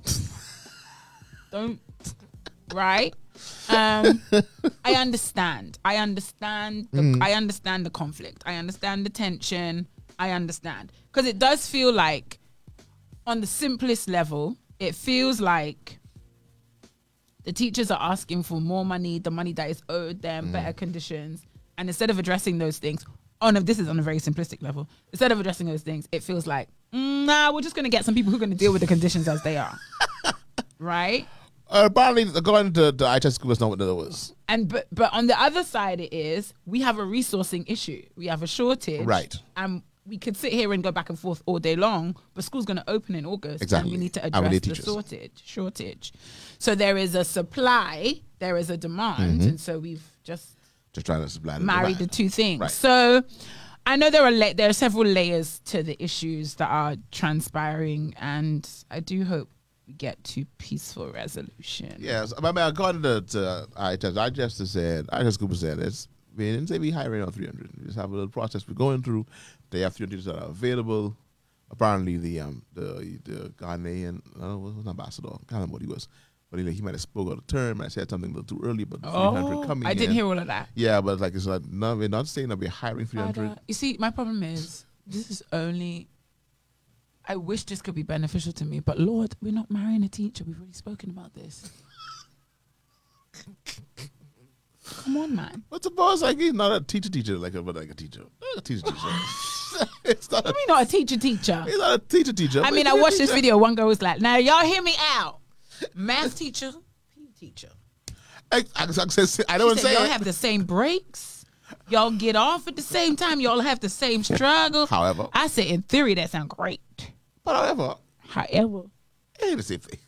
Don't. Right? Um, I understand. I understand. The, I understand the conflict. I understand the tension. I understand. Because it does feel like, on the simplest level, it feels like the teachers are asking for more money, the money that is owed them, better conditions. And instead of addressing those things, oh no, this is on a very simplistic level. Instead of addressing those things, it feels like, mm, nah, we're just going to get some people who are going to deal with the conditions as they are. Right?
Uh, apparently, according to the I H S school, that's not what that was.
And but but on the other side, it is we have a resourcing issue. We have a shortage,
Right.
And we could sit here and go back and forth all day long, but school's going to open in August,
Exactly.
and we need to
And we
address
need
the
teachers.
shortage. Shortage. So there is a supply, there is a demand,
Mm-hmm.
and so we've just
Just trying to supply the
married the
demand.
two things.
Right.
So I know there are la- there are several layers to the issues that are transpiring, and I do hope we get to peaceful resolution.
Yes, I mean, according to, to I H S, I just said, I H S Cooper said, it's, we didn't say we hiring on three hundred. We just have a little process we're going through. They have three hundred that are available. Apparently, the um the the Ghanaian, I don't know, what was ambassador, I can't remember what he was, but he, like, he might have spoke out of term. I said something a little too early, but the three hundred
Oh,
coming
I didn't
in.
hear all of that.
Yeah, but like it's like, no, we're not saying that we're hiring three
But,
hundred.
uh, you see, my problem is this is only. I wish this could be beneficial to me, but Lord, we're not marrying a teacher. We've already spoken about this. Come on, man.
But suppose like he's not a teacher teacher like a but like a teacher. Not a teacher teacher. It's not
I
a,
mean, not a teacher teacher.
he's not a teacher teacher.
I
but
mean,
he's
I
a
watched this
teacher.
video. One girl was like, now y'all hear me out. Math teacher, P E teacher.
I, I, I, I don't
She
want to
said,
say
y'all
it.
have the same breaks. Y'all get off at the same time. Y'all have the same struggle.
However.
I said, in theory, that sounds great.
But however,
However.
it ain't the same thing.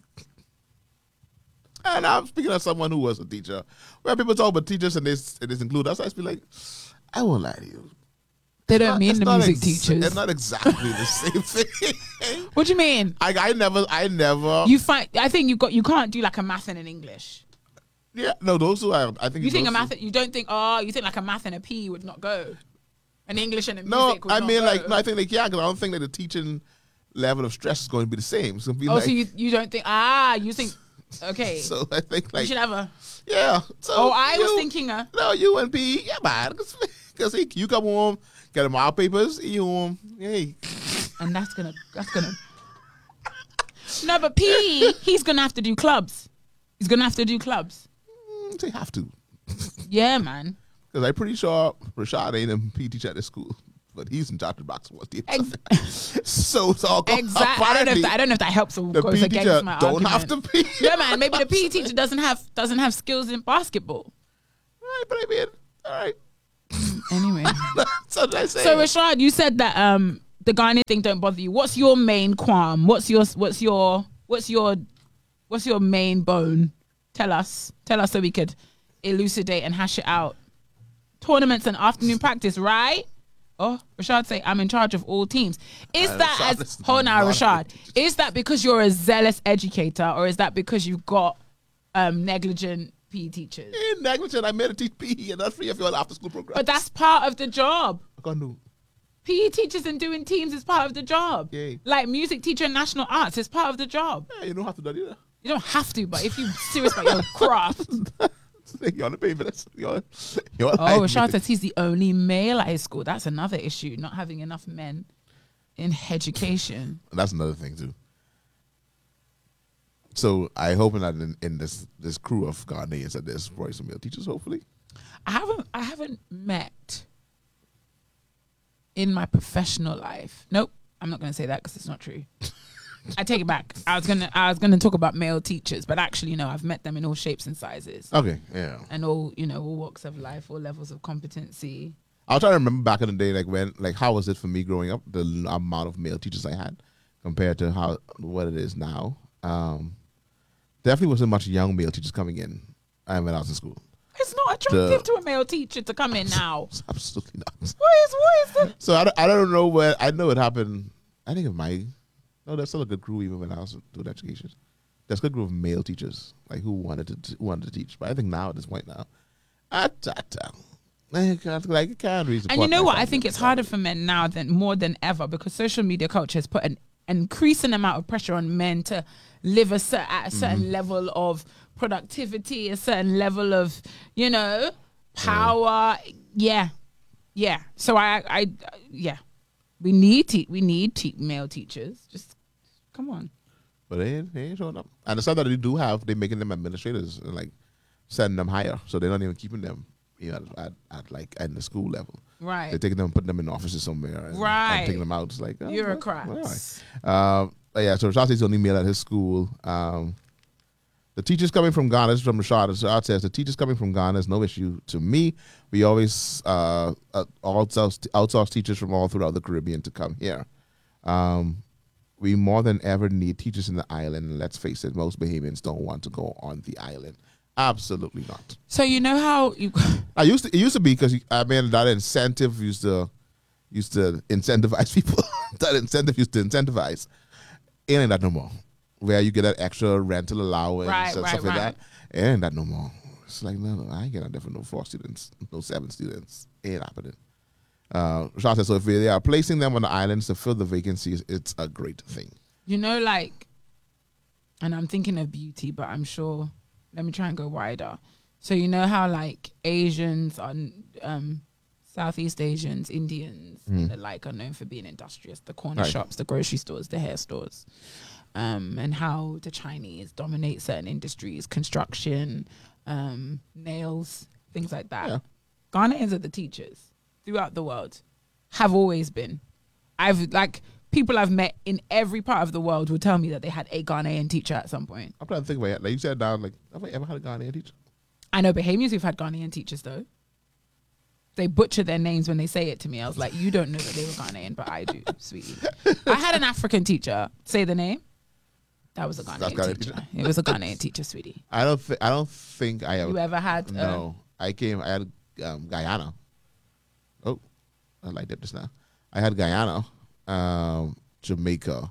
And I'm speaking of someone who was a teacher. Where people talk about teachers and this, and this include us, I just be like, I won't lie to you.
They don't
Not-
mean
it's
the
not
music
ex-
teachers.
It's not exactly the same thing.
What do you mean?
I, I never, I never.
You find? I think you got. You can't do like a math and an English.
yeah, no, those two, I, I think.
You think a
those
math?
two-
You don't think? Oh, you think like a math and a P E would not go, an English and a
No,
music would
I
not
mean,
go.
like, no, I think like, yeah, because I don't think that the teaching level of stress is going to be the same. So, be
Oh,
like,
so you you don't think? Ah, you think? Okay,
so I think
you
like,
should have a.
yeah. So
Oh, I was
you-
thinking a.
No, you and P, yeah, man, because you come home, get them our papers, you home, hey.
And that's gonna that's gonna No, but P E, he's gonna have to do clubs. He's gonna have to do clubs.
Mm, they have to.
Yeah, man.
Because I'm pretty sure Rashad ain't a P E teacher at this school. But he's in charge of basketball team.
Ex-
so, so
Exactly. I don't know if
apparently,
that, I don't know if that helps or
the
goes
P E
against
teacher
my
don't
argument.
have to be.
Yeah, man. Maybe the P E teacher doesn't have doesn't have skills in basketball.
Right, but I mean, all right.
Anyway.
So what I say.
So Rashad, you said that um the Ghanaian thing don't bother you. What's your main qualm? What's your what's your what's your what's your main bone? Tell us. Tell us so we could elucidate and hash it out. Tournaments and afternoon practice, right? Oh, Rashad say I'm in charge of all teams. Is
Uh,
that
Rashad
as
is
hold on,
not-
Rashad? Is that because you're a zealous educator, or is that because you've got um negligent P E teachers?
Ain't negligent. I made a teach P E and that's free of your after school program.
But that's part of the job.
I can't do.
P E teachers and doing teams is part of the job.
Yay.
Like music teacher and national arts is part of the job.
Yeah, you don't have to do that either.
You don't have to, but if you're serious about your craft.
You're on the pay for this. You're, you're
Oh,
like
Rashad
me.
says he's the only male at his school. That's another issue, not having enough men in education.
That's another thing too. So I hoping that in, in this this crew of Ghanaians that there's probably some male teachers, hopefully.
I haven't I haven't met in my professional life. Nope, I'm not going to say that because it's not true. I take it back. I was gonna I was gonna talk about male teachers, but actually, no, I've met them in all shapes and sizes,
Okay, yeah.
and all you know, all walks of life, all levels of competency.
I'll try to remember back in the day, like when, like how was it for me growing up? The l- amount of male teachers I had compared to how what it is now. Um, definitely wasn't much young male teachers coming in. I when I was in school.
It's not attractive
The-
to a male teacher to come in now.
It's absolutely not.
What is what is that?
So I don't, I don't know where I know it happened. I think it might. No, there's still a good crew even when I was doing education. There's a good group of male teachers like who wanted to t- who wanted to teach. But I think now at this point now, I, I, I, I can't, like I can't really
And you
support
know
my
what? I
family
think
at
it's
this
harder
time.
for men now than more than ever because social media culture has put an increasing amount of pressure on men to live a cer- at a certain
Mm-hmm.
level of productivity, a certain level of, you know, power. Yeah, yeah. So I, I, yeah, we need te- we need te- male teachers. Just come on.
But they ain't, they ain't showing up. And the stuff that they do have, they're making them administrators and like sending them higher. So they're not even keeping them, you know, at, at like at the school level.
Right.
They're taking them, putting them in offices somewhere, and,
Right.
and taking them out. It's like oh,
Bureaucrats.
well, all right. Um, but yeah, so Rashad says he's only male at his school. Um, the teachers coming from Ghana, this is from Rashad. Rashad says the teachers coming from Ghana is no issue to me. We always uh, uh, outsource, outsource teachers from all throughout the Caribbean to come here. Um, we more than ever need teachers in the island. And let's face it, most Bahamians don't want to go on the island. Absolutely not.
So you know how you.
I used to. It used to be because I mean that incentive used to used to incentivize people. That incentive used to incentivize. It ain't that no more. Where you get that extra rental allowance
Right,
and
right,
stuff like
right.
that. It ain't that no more. It's like no, no, I ain't getting that for no four students, no seven students. It ain't happening. Uh, Rashad says so. If they are placing them on the islands to fill the vacancies, it's a great thing.
You know, like, and I'm thinking of beauty, but I'm sure, let me try and go wider. So, you know how, like, Asians are, um, Southeast Asians, Indians, and the like are known for being industrious, the corner
Right.
shops, the grocery stores, the hair stores, um, and how the Chinese dominate certain industries, construction, um, nails, things like that.
Yeah.
Ghanaians are the teachers throughout the world, have always been. I've like people I've met in every part of the world will tell me that they had a Ghanaian teacher at some point.
I'm trying to think about it. Like you said down, like, have I ever had a Ghanaian teacher?
I know Bahamians who've had Ghanaian teachers though. They butcher their names when they say it to me. I was like, you don't know that they were Ghanaian, but I do, sweetie. I had an African teacher. Say the name. That was a Ghanaian,
Ghanaian
teacher.
teacher.
It was a Ghanaian teacher, sweetie.
I don't think. I don't think I ever.
You ever had?
No, I came. I had um, Guyana. Oh, I like that just now. I had Guyana, um, Jamaica.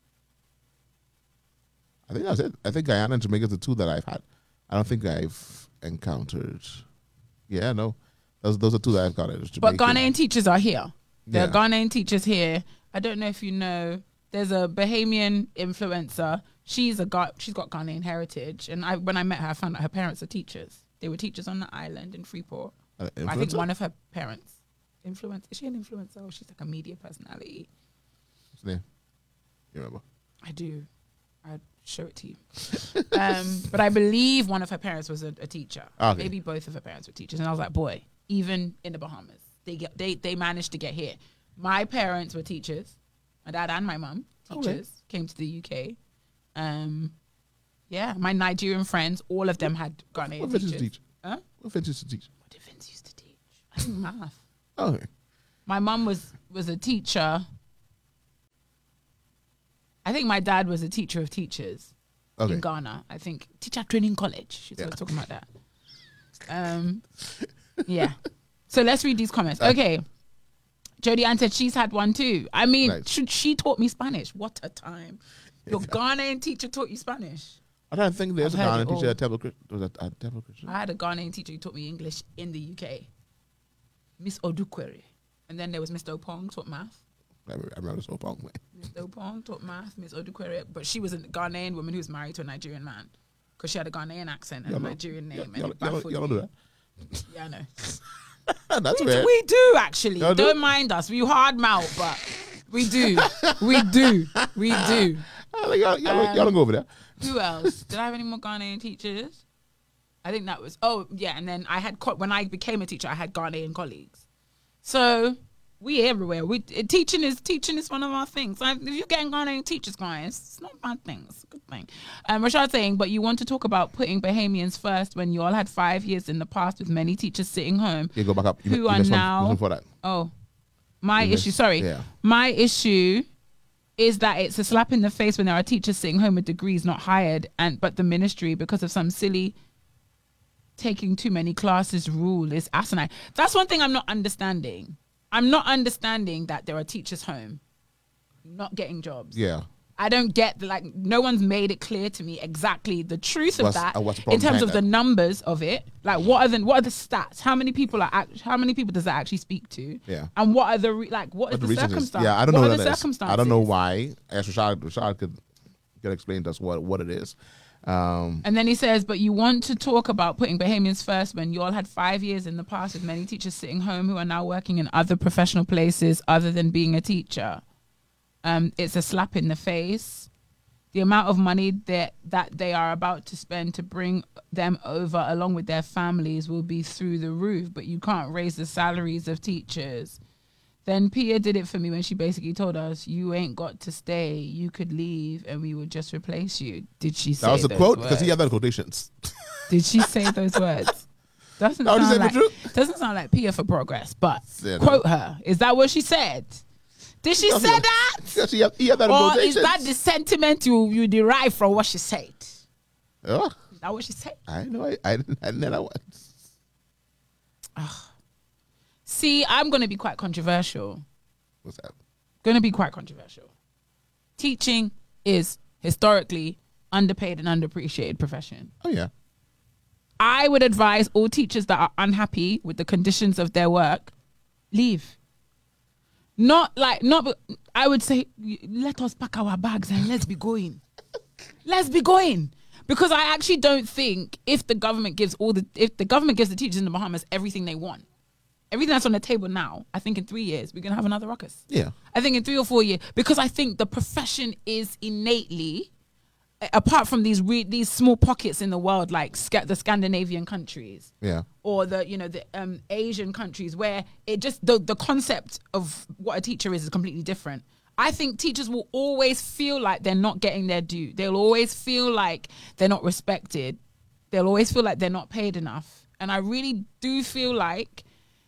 I think that's it. I think Guyana and Jamaica are the two that I've had. I don't think I've encountered. Yeah, no, those those are two that I've got.
But Ghanaian teachers are here. There
Yeah.
are Ghanaian teachers here. I don't know if you know. There's a Bahamian influencer. She's a Ga- she's got Ghanaian heritage, and I when I met her, I found out her parents are teachers. They were teachers on the island in Freeport.
Uh,
I think
influencer?
one of her parents influence. Is she an influencer or she's like a media personality?
What's the name? You remember?
I do. I'd show it to you. um, but I believe one of her parents was a, a teacher.
Okay.
Maybe both of her parents were teachers. And I was like, boy, even in the Bahamas, they get they they managed to get here. My parents were teachers. My dad and my mum, teachers,
Okay.
came to the U K. Um, yeah, my Nigerian friends, all of them had Ghanaian
What Vince
teachers.
used to teach?
Huh?
What Vince used to teach?
What did Vince used to teach? I think math.
Okay.
My mum was was a teacher. I think my dad was a teacher of teachers
Okay.
in Ghana. I think teacher training college. She's
Yeah.
always talking about that. Um, yeah. So let's read these comments. Okay. Jodie Ann said she's had one too. I mean,
Nice.
should she taught me Spanish? What a time! Your Ghanaian teacher taught you Spanish.
I don't think there's
I've
a
heard
Ghanaian
it
teacher
all.
at Temple Christian. Was that at Temple Christian?
I had a Ghanaian teacher who taught me English in the U K. Miss Odukwere. And then there was Mister Opong taught math.
I remember, I remember this whole problem. Man.
Mister Opong taught math. Miss Odukwere, but she was a Ghanaian woman who was married to a Nigerian man because she had a Ghanaian accent and
Y'all
a
know-
Nigerian name.
Y'all,
and
y'all,
it
y'all,
baffled
y'all
me.
don't do
Yeah, I know.
that. That's
We
weird.
do, we do actually.
Y'all do?
Don't mind us. We hard mouth, but we do. we do. We do.
Oh, like, y'all, y'all,
Um,
y'all don't go over there.
Who else? Did I have any more Ghanaian teachers? I think that was. Oh yeah, and then I had co- when I became a teacher, I had Ghanaian colleagues. So we everywhere. We uh, teaching is teaching is one of our things. Like, if you're getting Ghanaian teachers, guys, it's not a bad thing. It's a good thing. Um, Rashad saying, but you want to talk about putting Bahamians first when you all had five years in the past with many teachers sitting home.
Yeah, go back up. You,
Who
you
are
missed one-
now-
missed one for that.
Oh, my
You
issue.
missed-
Sorry,
yeah.
my issue is that it's a slap in the face when there are teachers sitting home with degrees not hired, and but the ministry, because of some silly taking too many classes rule, is asinine. That's one thing I'm not understanding. I'm not understanding that there are teachers home not getting jobs.
Yeah.
I don't get the, like no one's made it clear to me exactly the truth of
What's-
that
uh, what's the
in
problem
terms of
behind
the
that?
numbers of it. Like what are the what are the stats? How many people are act, how many people does that actually speak to?
Yeah.
And what are the re, like what is
What
the,
the reason is?
circumstance?
Yeah, I don't
what
know
are
what
the
that is.
circumstances?
I don't know why. I guess Rashad, Rashad could, could explain to us what, what it is. Um,
And then he says, but you want to talk about putting Bahamians first when you all had five years in the past with many teachers sitting home who are now working in other professional places other than being a teacher. Um, it's a slap in the face. The amount of money that, that they are about to spend to bring them over along with their families will be through the roof, but you can't raise the salaries of teachers. Then Pia did it for me when she basically told us, you ain't got to stay. You could leave and we would just replace you. Did she say
that was a
those
quote
words?
because he had that in quotations.
Did she say those words? Doesn't
That was
sound
the
like,
truth?
doesn't sound like Pia for progress, but
Yeah, no.
quote her. Is that what she said? Did she
Yeah,
say
yeah.
that?
Yes, he had, he had that in
Or is
quotations.
that the sentiment you, you derive from what she said?
Oh,
Is that what she said?
I know. I, I didn't. I didn't know that one.
See, I'm going to be quite controversial.
What's that?
Going to be quite controversial. Teaching is historically underpaid and underappreciated profession.
Oh yeah.
I would advise all teachers that are unhappy with the conditions of their work, leave. Not like, not, I would say, let us pack our bags and let's be going. Let's be going. Because I actually don't think if the government gives all the, if the government gives the teachers in the Bahamas everything they want, everything that's on the table now, I think in three years, we're going to have another ruckus.
Yeah.
I think in three or four years, because I think the profession is innately apart from these re- these small pockets in the world, like sca- the Scandinavian countries,
Yeah.
or the you know the um, Asian countries, where it just the the concept of what a teacher is is completely different. I think teachers will always feel like they're not getting their due. They'll always feel like they're not respected. They'll always feel like they're not paid enough. And I really do feel like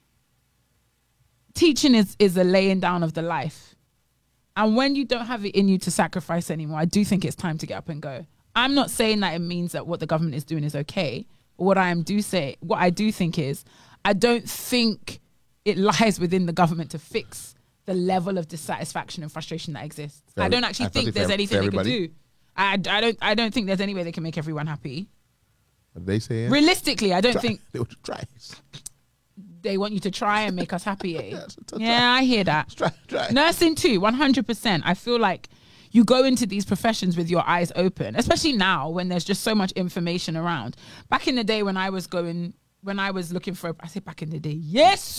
teaching is, is a laying down of the life. And when you don't have it in you to sacrifice anymore, I do think it's time to get up and go. I'm not saying that it means that what the government is doing is okay. What I am do say, what I do think is, I don't think it lies within the government to fix the level of dissatisfaction and frustration that exists.
Fair,
I don't actually think there's
fair,
anything
fair
they can do. I, I don't I don't think there's any way they can make everyone happy.
What they say?
Realistically, I don't
Try.
think
They would try.
they want you to try and make us happy. Eh?
Yeah, so try.
Yeah, I hear that.
Try, try.
Nursing too, one hundred percent. I feel like you go into these professions with your eyes open, especially now when there's just so much information around. Back in the day when I was going, when I was looking for, I say back in the day, yes,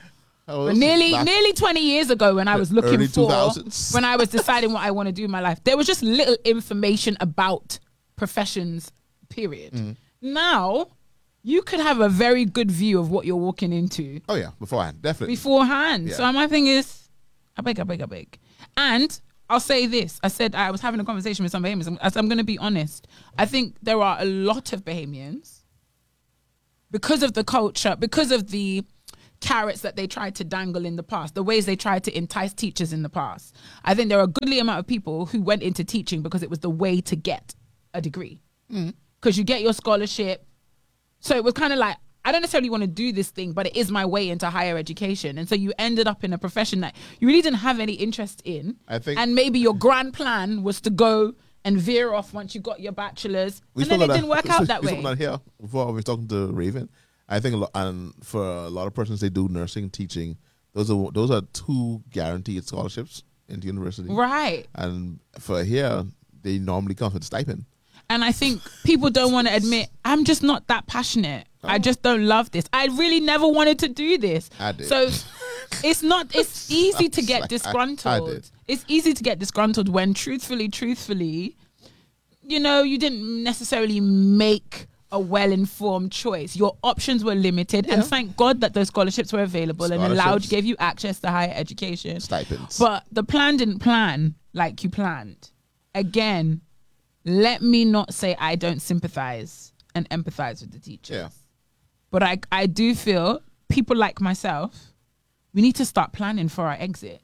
Oh,
But nearly
back-
nearly twenty years ago when I was looking
early
for
two thousands.
when I was deciding what I want to do in my life, there was just little information about professions, period.
Mm.
Now you could have a very good view of what you're walking into
Oh yeah, beforehand, definitely.
beforehand.
Yeah.
So my thing is, I beg, I beg, I beg. And I'll say this. I said I was having a conversation with some Bahamians. I'm, I'm going to be honest. I think there are a lot of Bahamians, because of the culture, because of the carrots that they tried to dangle in the past, the ways they tried to entice teachers in the past. I think there are a goodly amount of people who went into teaching because it was the way to get a degree. Because you get your scholarship. So it was kind of like, I don't necessarily want to do this thing, but it is my way into higher education. And so you ended up in a profession that you really didn't have any interest in.
I think-
and maybe your grand plan was to go and veer off once you got your bachelor's.
We
and then
spoke
it
about
didn't work
we
out
spoke-
that
we
way.
spoke about here before we were talking to Raven. I think a lot, and for a lot of persons, they do nursing, teaching. Those are those are two guaranteed scholarships into university.
Right.
And for here, they normally come with a stipend.
And I think people don't want to admit, I'm just not that passionate. I just don't love this. I really never wanted to do this.
I did.
So it's not, it's easy to get
Like, I- I
disgruntled.
did.
It's easy to get disgruntled when truthfully, truthfully, you know, you didn't necessarily make a well-informed choice. Your options were limited,
Yeah.
and thank God that those scholarships were available and allowed,
Scholarships.
gave you access to higher education.
Stipends.
But the plan didn't plan like you planned. Again, let me not say I don't sympathize and empathize with the teachers.
Yeah.
But I, I do feel people like myself, we need to start planning for our exit.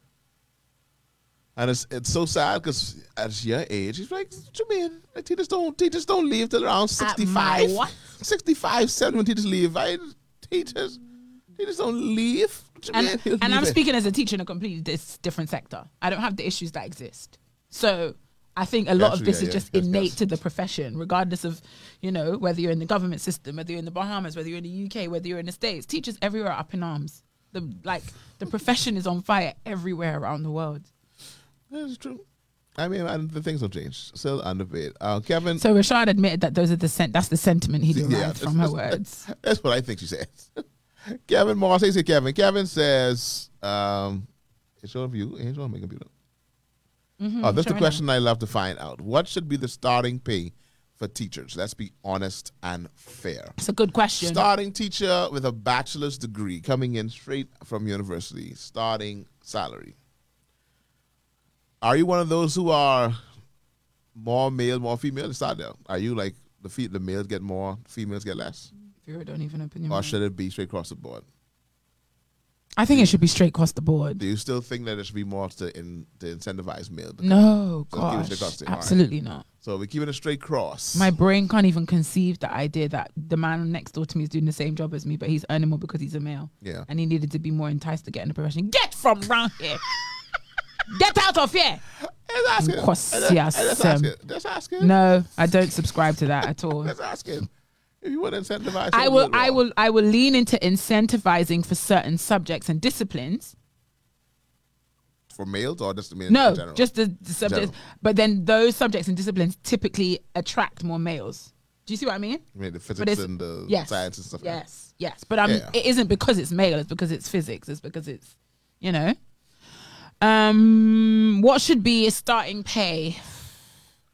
And it's it's so sad because at your age, he's like, what you mean? Like, teachers don't teachers don't leave till around sixty-five.
what?
sixty-five, seventy when teachers leave. I, teachers, teachers don't leave. What you
And,
mean? He'll
and
leave
I'm
it.
speaking as a teacher in a completely dis- different sector. I don't have the issues that exist. So I think a lot
Yes,
of this
yeah,
is
yeah,
just
yes,
innate
yes.
to the profession, regardless of, you know, whether you're in the government system, whether you're in the Bahamas, whether you're in the U K, whether you're in the States. Teachers everywhere are up in arms. The like the profession is on fire everywhere around the world.
That's true. I mean, and the things don't change. Still underpaid. Uh, Kevin,
So Rashad admitted that those are the sen- that's the sentiment he derived
Yeah,
from her
that's-
words.
that's what I think she said. Kevin Moore, say say Kevin. Kevin says, um, it's your view. Ain't your make computer.
Mm-hmm,
Oh, that's the
sure
question I love to find out. What should be the starting pay for teachers? Let's be honest and fair.
It's a good question.
Starting teacher with a bachelor's degree coming in straight from university, starting salary. Are you one of those who are more male, more female? Let's start there. Are you like the fe- the males get more, females get less?
Vera, don't even open your
Or
mouth.
should it be straight across the board?
I think it should be straight across the board.
Do you still think that there should be more to, in, to incentivize male?
No,
So keep it
gosh,
straight across the- all right.
absolutely not.
So we're keeping a straight cross.
My brain can't even conceive the idea that the man next door to me is doing the same job as me, but he's earning more because he's a male.
Yeah.
And he needed to be more enticed to get in the profession. Get from round here. Get out of here.
Let's ask him.
Cross,
Let's-
yes,
let's
um,
ask him. Let's ask him.
No, I don't subscribe to that at all.
Let's ask him. If you want to incentivize,
I
him,
will
do it
I
wrong.
will I will lean into incentivizing for certain subjects and disciplines.
For males or just men
No,
in general?
just the, the subjects.
General.
But then those subjects and disciplines typically attract more males. Do you see what I mean?
I mean, the
But
physics
it's-
and the
yes,
science and stuff. like that.
Yes, yes. But um,
Yeah.
it isn't because it's male. It's because it's physics. It's because it's, you know. Um, what should be a starting pay?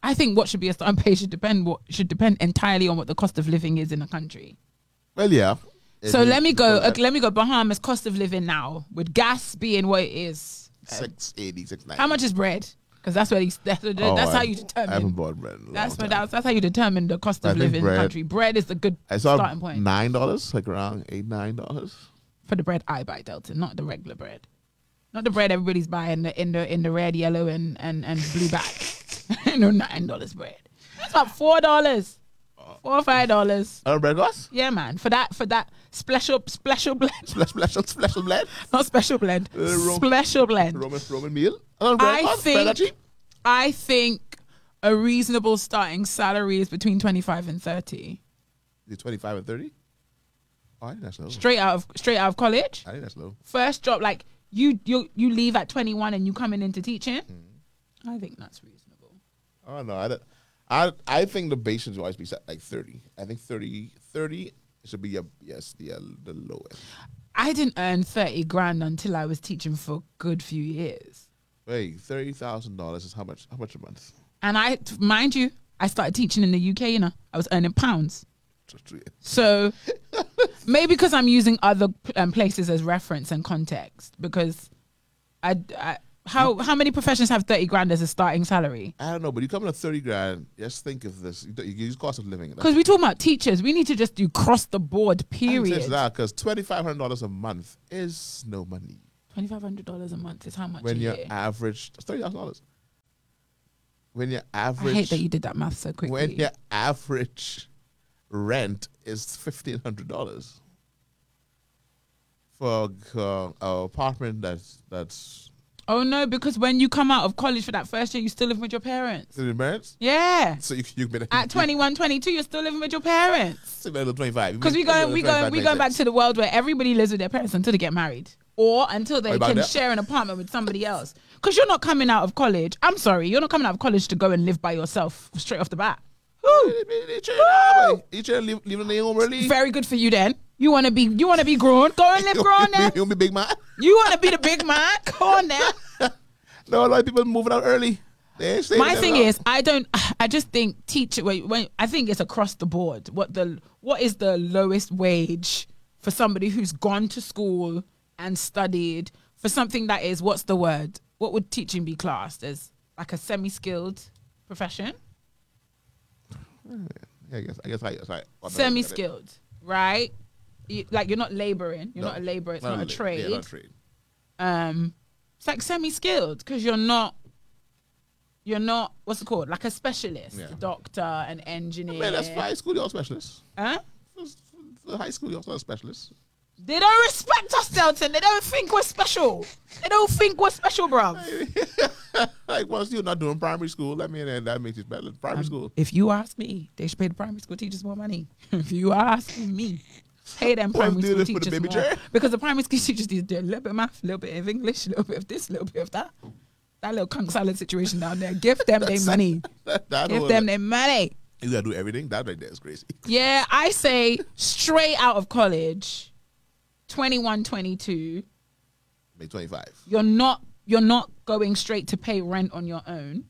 I think what should be a starting pay should depend what should depend entirely on what the cost of living is in the country.
Well, yeah.
So let me go. Uh, let me go. Bahamas cost of living now with gas being what it is.
Six eighty, six ninety.
How much is bread? Because that's what he's, that's, what,
Oh,
that's
I-
how you determine.
I haven't bought bread. In a
That's
long
what
time.
that's, that's how you determine the cost
I
of
think
living in
bread-
the country. Bread is the good
I saw
starting point
nine dollars, like around eight nine dollars.
for the bread I buy, Delta, not the regular bread, not the bread everybody's buying the, in the in the red, yellow, and and and blue bag. No nine dollars bread. That's about four dollars, four or five dollars.
Oh, bread cost?
Yeah, man. For that for that special special blend,
Splash, splash, special blend.
not special blend,
Uh, Ro-
special blend.
Roman Roman meal. Oh, bread
I
cost? Bread not
think
cheap?
I think a reasonable starting salary is between twenty five and thirty.
Is it twenty five and thirty? Oh, I think that's low.
Straight out of straight out of college.
I think that's low.
First job, like you you you leave at twenty one and you coming into teaching.
Mm-hmm.
I think that's reasonable.
Oh no, I, don't- I I think the base should always be set like thirty. I think thirty, thirty should be a, yes the uh, the lowest.
I didn't earn thirty grand until I was teaching for a good few years.
Wait, thirty thousand dollars is how much? How much a month?
And I, mind you, I started teaching in the U K. You know, I was earning pounds.
Just three-
So maybe because I'm using other um, places as reference and context, because I, I how how many professions have thirty grand as a starting salary?
I don't know, but you come in at thirty grand. Just think of this. You, you use cost of living.
Because we're talking about teachers, we need to just do cross the board. Period.
Because twenty five hundred dollars a month is no money
Twenty five hundred dollars a month is how much
when
a
your
year?
average thirty thousand dollars. When your
I
average,
hate that you did that math so quickly.
when your average rent is fifteen hundred dollars for uh, an apartment that's that's
Oh no, because when you come out of college for that first year, you still live with your parents.
the parents.
Yeah.
So you you can
At twenty-one, twenty-two, you're still living with your parents.
twenty five
Because we go we go we go back to the world where everybody lives with their parents until they get married, or until they
What about
can
that?
share an apartment with somebody else. Because you're not coming out of college. I'm sorry, you're not coming out of college to go and live by yourself straight off the bat. Woo.
You trying to leave leave the home early?
Very good for you then. You wanna be you wanna be grown? Go and live grown then.
You be big man.
You wanna be the big man? Go on then.
No, a lot of people moving out early. They ain't staying
My
there
thing
long.
is, I don't. I just think teacher. Wait, when I think it's across the board. What the what is the lowest wage for somebody who's gone to school and studied for something that is, what's the word? What would teaching be classed as? Like a semi-skilled profession?
Yeah, I guess I guess I guess I
Semi-skilled, right? You, like you're not laboring. You're
No,
not a laborer. It's
not
not,
a
a
la-
trade.
Yeah, not a trade.
um, it's like semi-skilled because you're not. You're not. What's it called? Like a specialist,
Yeah.
doctor, an engineer.
Man, that's for high school. You're a specialist.
Huh?
For, for high school, you're also a specialist.
They don't respect us, Delton. They don't think we're special. They don't think we're special, bruv.
Like once you're not doing primary school, let me in, and that makes it better. Primary school.
If you ask me, they should pay the primary school teachers more money. If you ask me, pay them
Well,
primary
do
school
this for the
teachers
baby
more.
chair.
Because the primary school teachers need to do a little bit of math, a little bit of English, a little bit of this, a little bit of that. That little conch salad situation down there. Give them their money.
That, that
Give
whole-
them their money.
You gotta do everything. That right there is crazy.
Yeah, I say straight out of college, twenty-one, twenty-two,
Make twenty five.
you're not you're not going straight to pay rent on your own.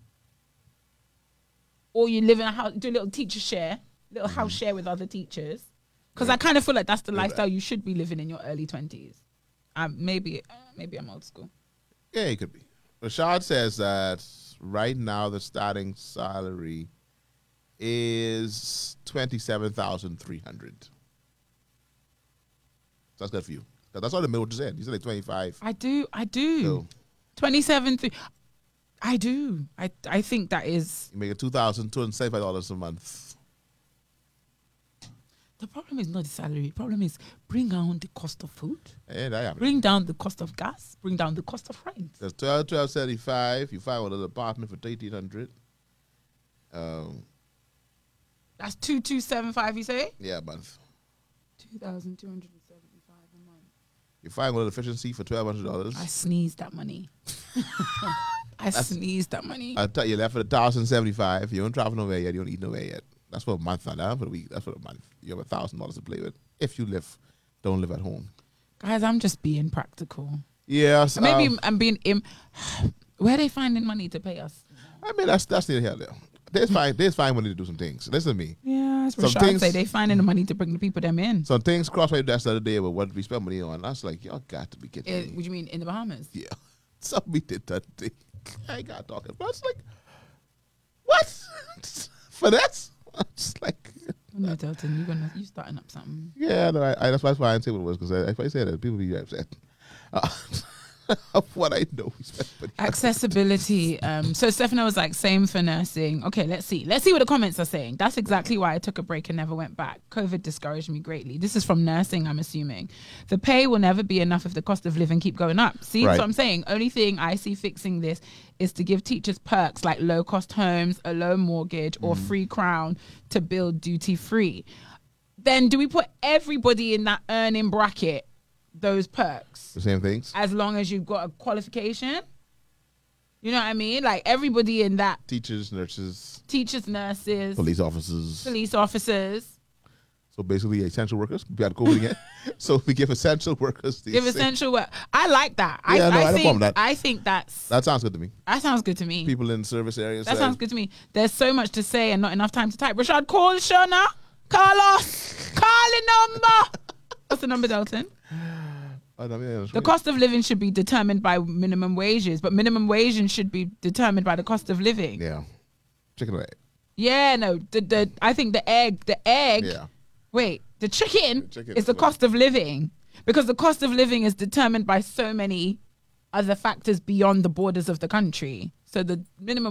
Or you live in a house, do a little teacher share, little house share with other teachers. Because I kind of feel like that's the
Yeah.
lifestyle you should be living in your early twenties. Um, maybe uh, maybe I'm old school.
Yeah, it could be. Rashad says that right now the starting salary is twenty seven thousand three hundred. That's good for you. 'Cause that's all the middle just said. You said like twenty five.
I do, I do.
So
twenty-seven, th- I do. I I think that is,
you make it two thousand two hundred seventy five dollars a month.
the problem is not the salary. The problem is bring down the cost of food,
And I have it.
bring down the cost of gas, bring down the cost of rent.
There's twelve twelve seventy five. You find one of the apartment for eighteen hundred. Um,
That's two two seven five. You say
yeah, a month.
two thousand two hundred and seventy-five a month.
You find one of the efficiency for twelve hundred dollars.
I sneezed that money. I sneezed that money.
I tell you, left for the thousand seventy five. You don't travel nowhere yet. You don't eat nowhere yet. That's for a month, not that for the week. That's for a month. You have a thousand dollars to play with if you live, don't live at home.
Guys, I'm just being practical.
Yes,
Maybe
um,
I'm being. Im- Where are they finding money to pay us?
I mean that's that's near here. There. They find they find money to do some things. Listen to me.
Yeah, that's
Some
what Rashad
things-
say. They finding the money to bring the people them in.
Some things crossed my desk the other day about what we spend money on. I was like, y'all got to be kidding
Eh,
me.
what do you mean in the Bahamas?
Yeah. Something we did that day. I ain't got talking. But I was like, what? For that? I was like,
No, Dalton, you gonna you starting up something.
yeah, no, I, I, that's why I didn't say what it was, because if I say that, people be upset. Uh, of what I know we spent money on.
Accessibility. Um, so Stefano was like, same for nursing. Okay, let's see. Let's see what the comments are saying. That's exactly why I took a break and never went back. COVID discouraged me greatly. This is from nursing, I'm assuming. The pay will never be enough if the cost of living keep going up. See,
Right.
that's what I'm saying. Only thing I see fixing this is to give teachers perks like low cost homes, a low mortgage, or free crown to build duty free. Then do we put everybody in that earning bracket, those perks?
The same things.
As long as you've got a qualification. You know what I mean? Like everybody in that,
Teachers, nurses,
teachers, nurses,
police officers.
police officers,
So basically, essential workers. We had to go again. So we give essential workers the
give
same-
essential work. I like that. I,
Yeah, no, I
I
don't
think
problem with that.
I think that's
That sounds good to me.
that sounds good to me.
People in service areas.
That
uh,
sounds good to me. There's so much to say and not enough time to type. Rashad, call the show now. Carlos, call the number. What's the number, Dalton?
I don't know, yeah, that's
The
right.
cost of living should be determined by minimum wages, but minimum wages should be determined by the cost of living.
Yeah. Chicken or egg.
Yeah, no, the the I think the egg, the egg.
Yeah.
Wait, the chicken,
The chicken
is
is
the
what-
cost of living, because the cost of living is determined by so many other factors beyond the borders of the country. So the minimum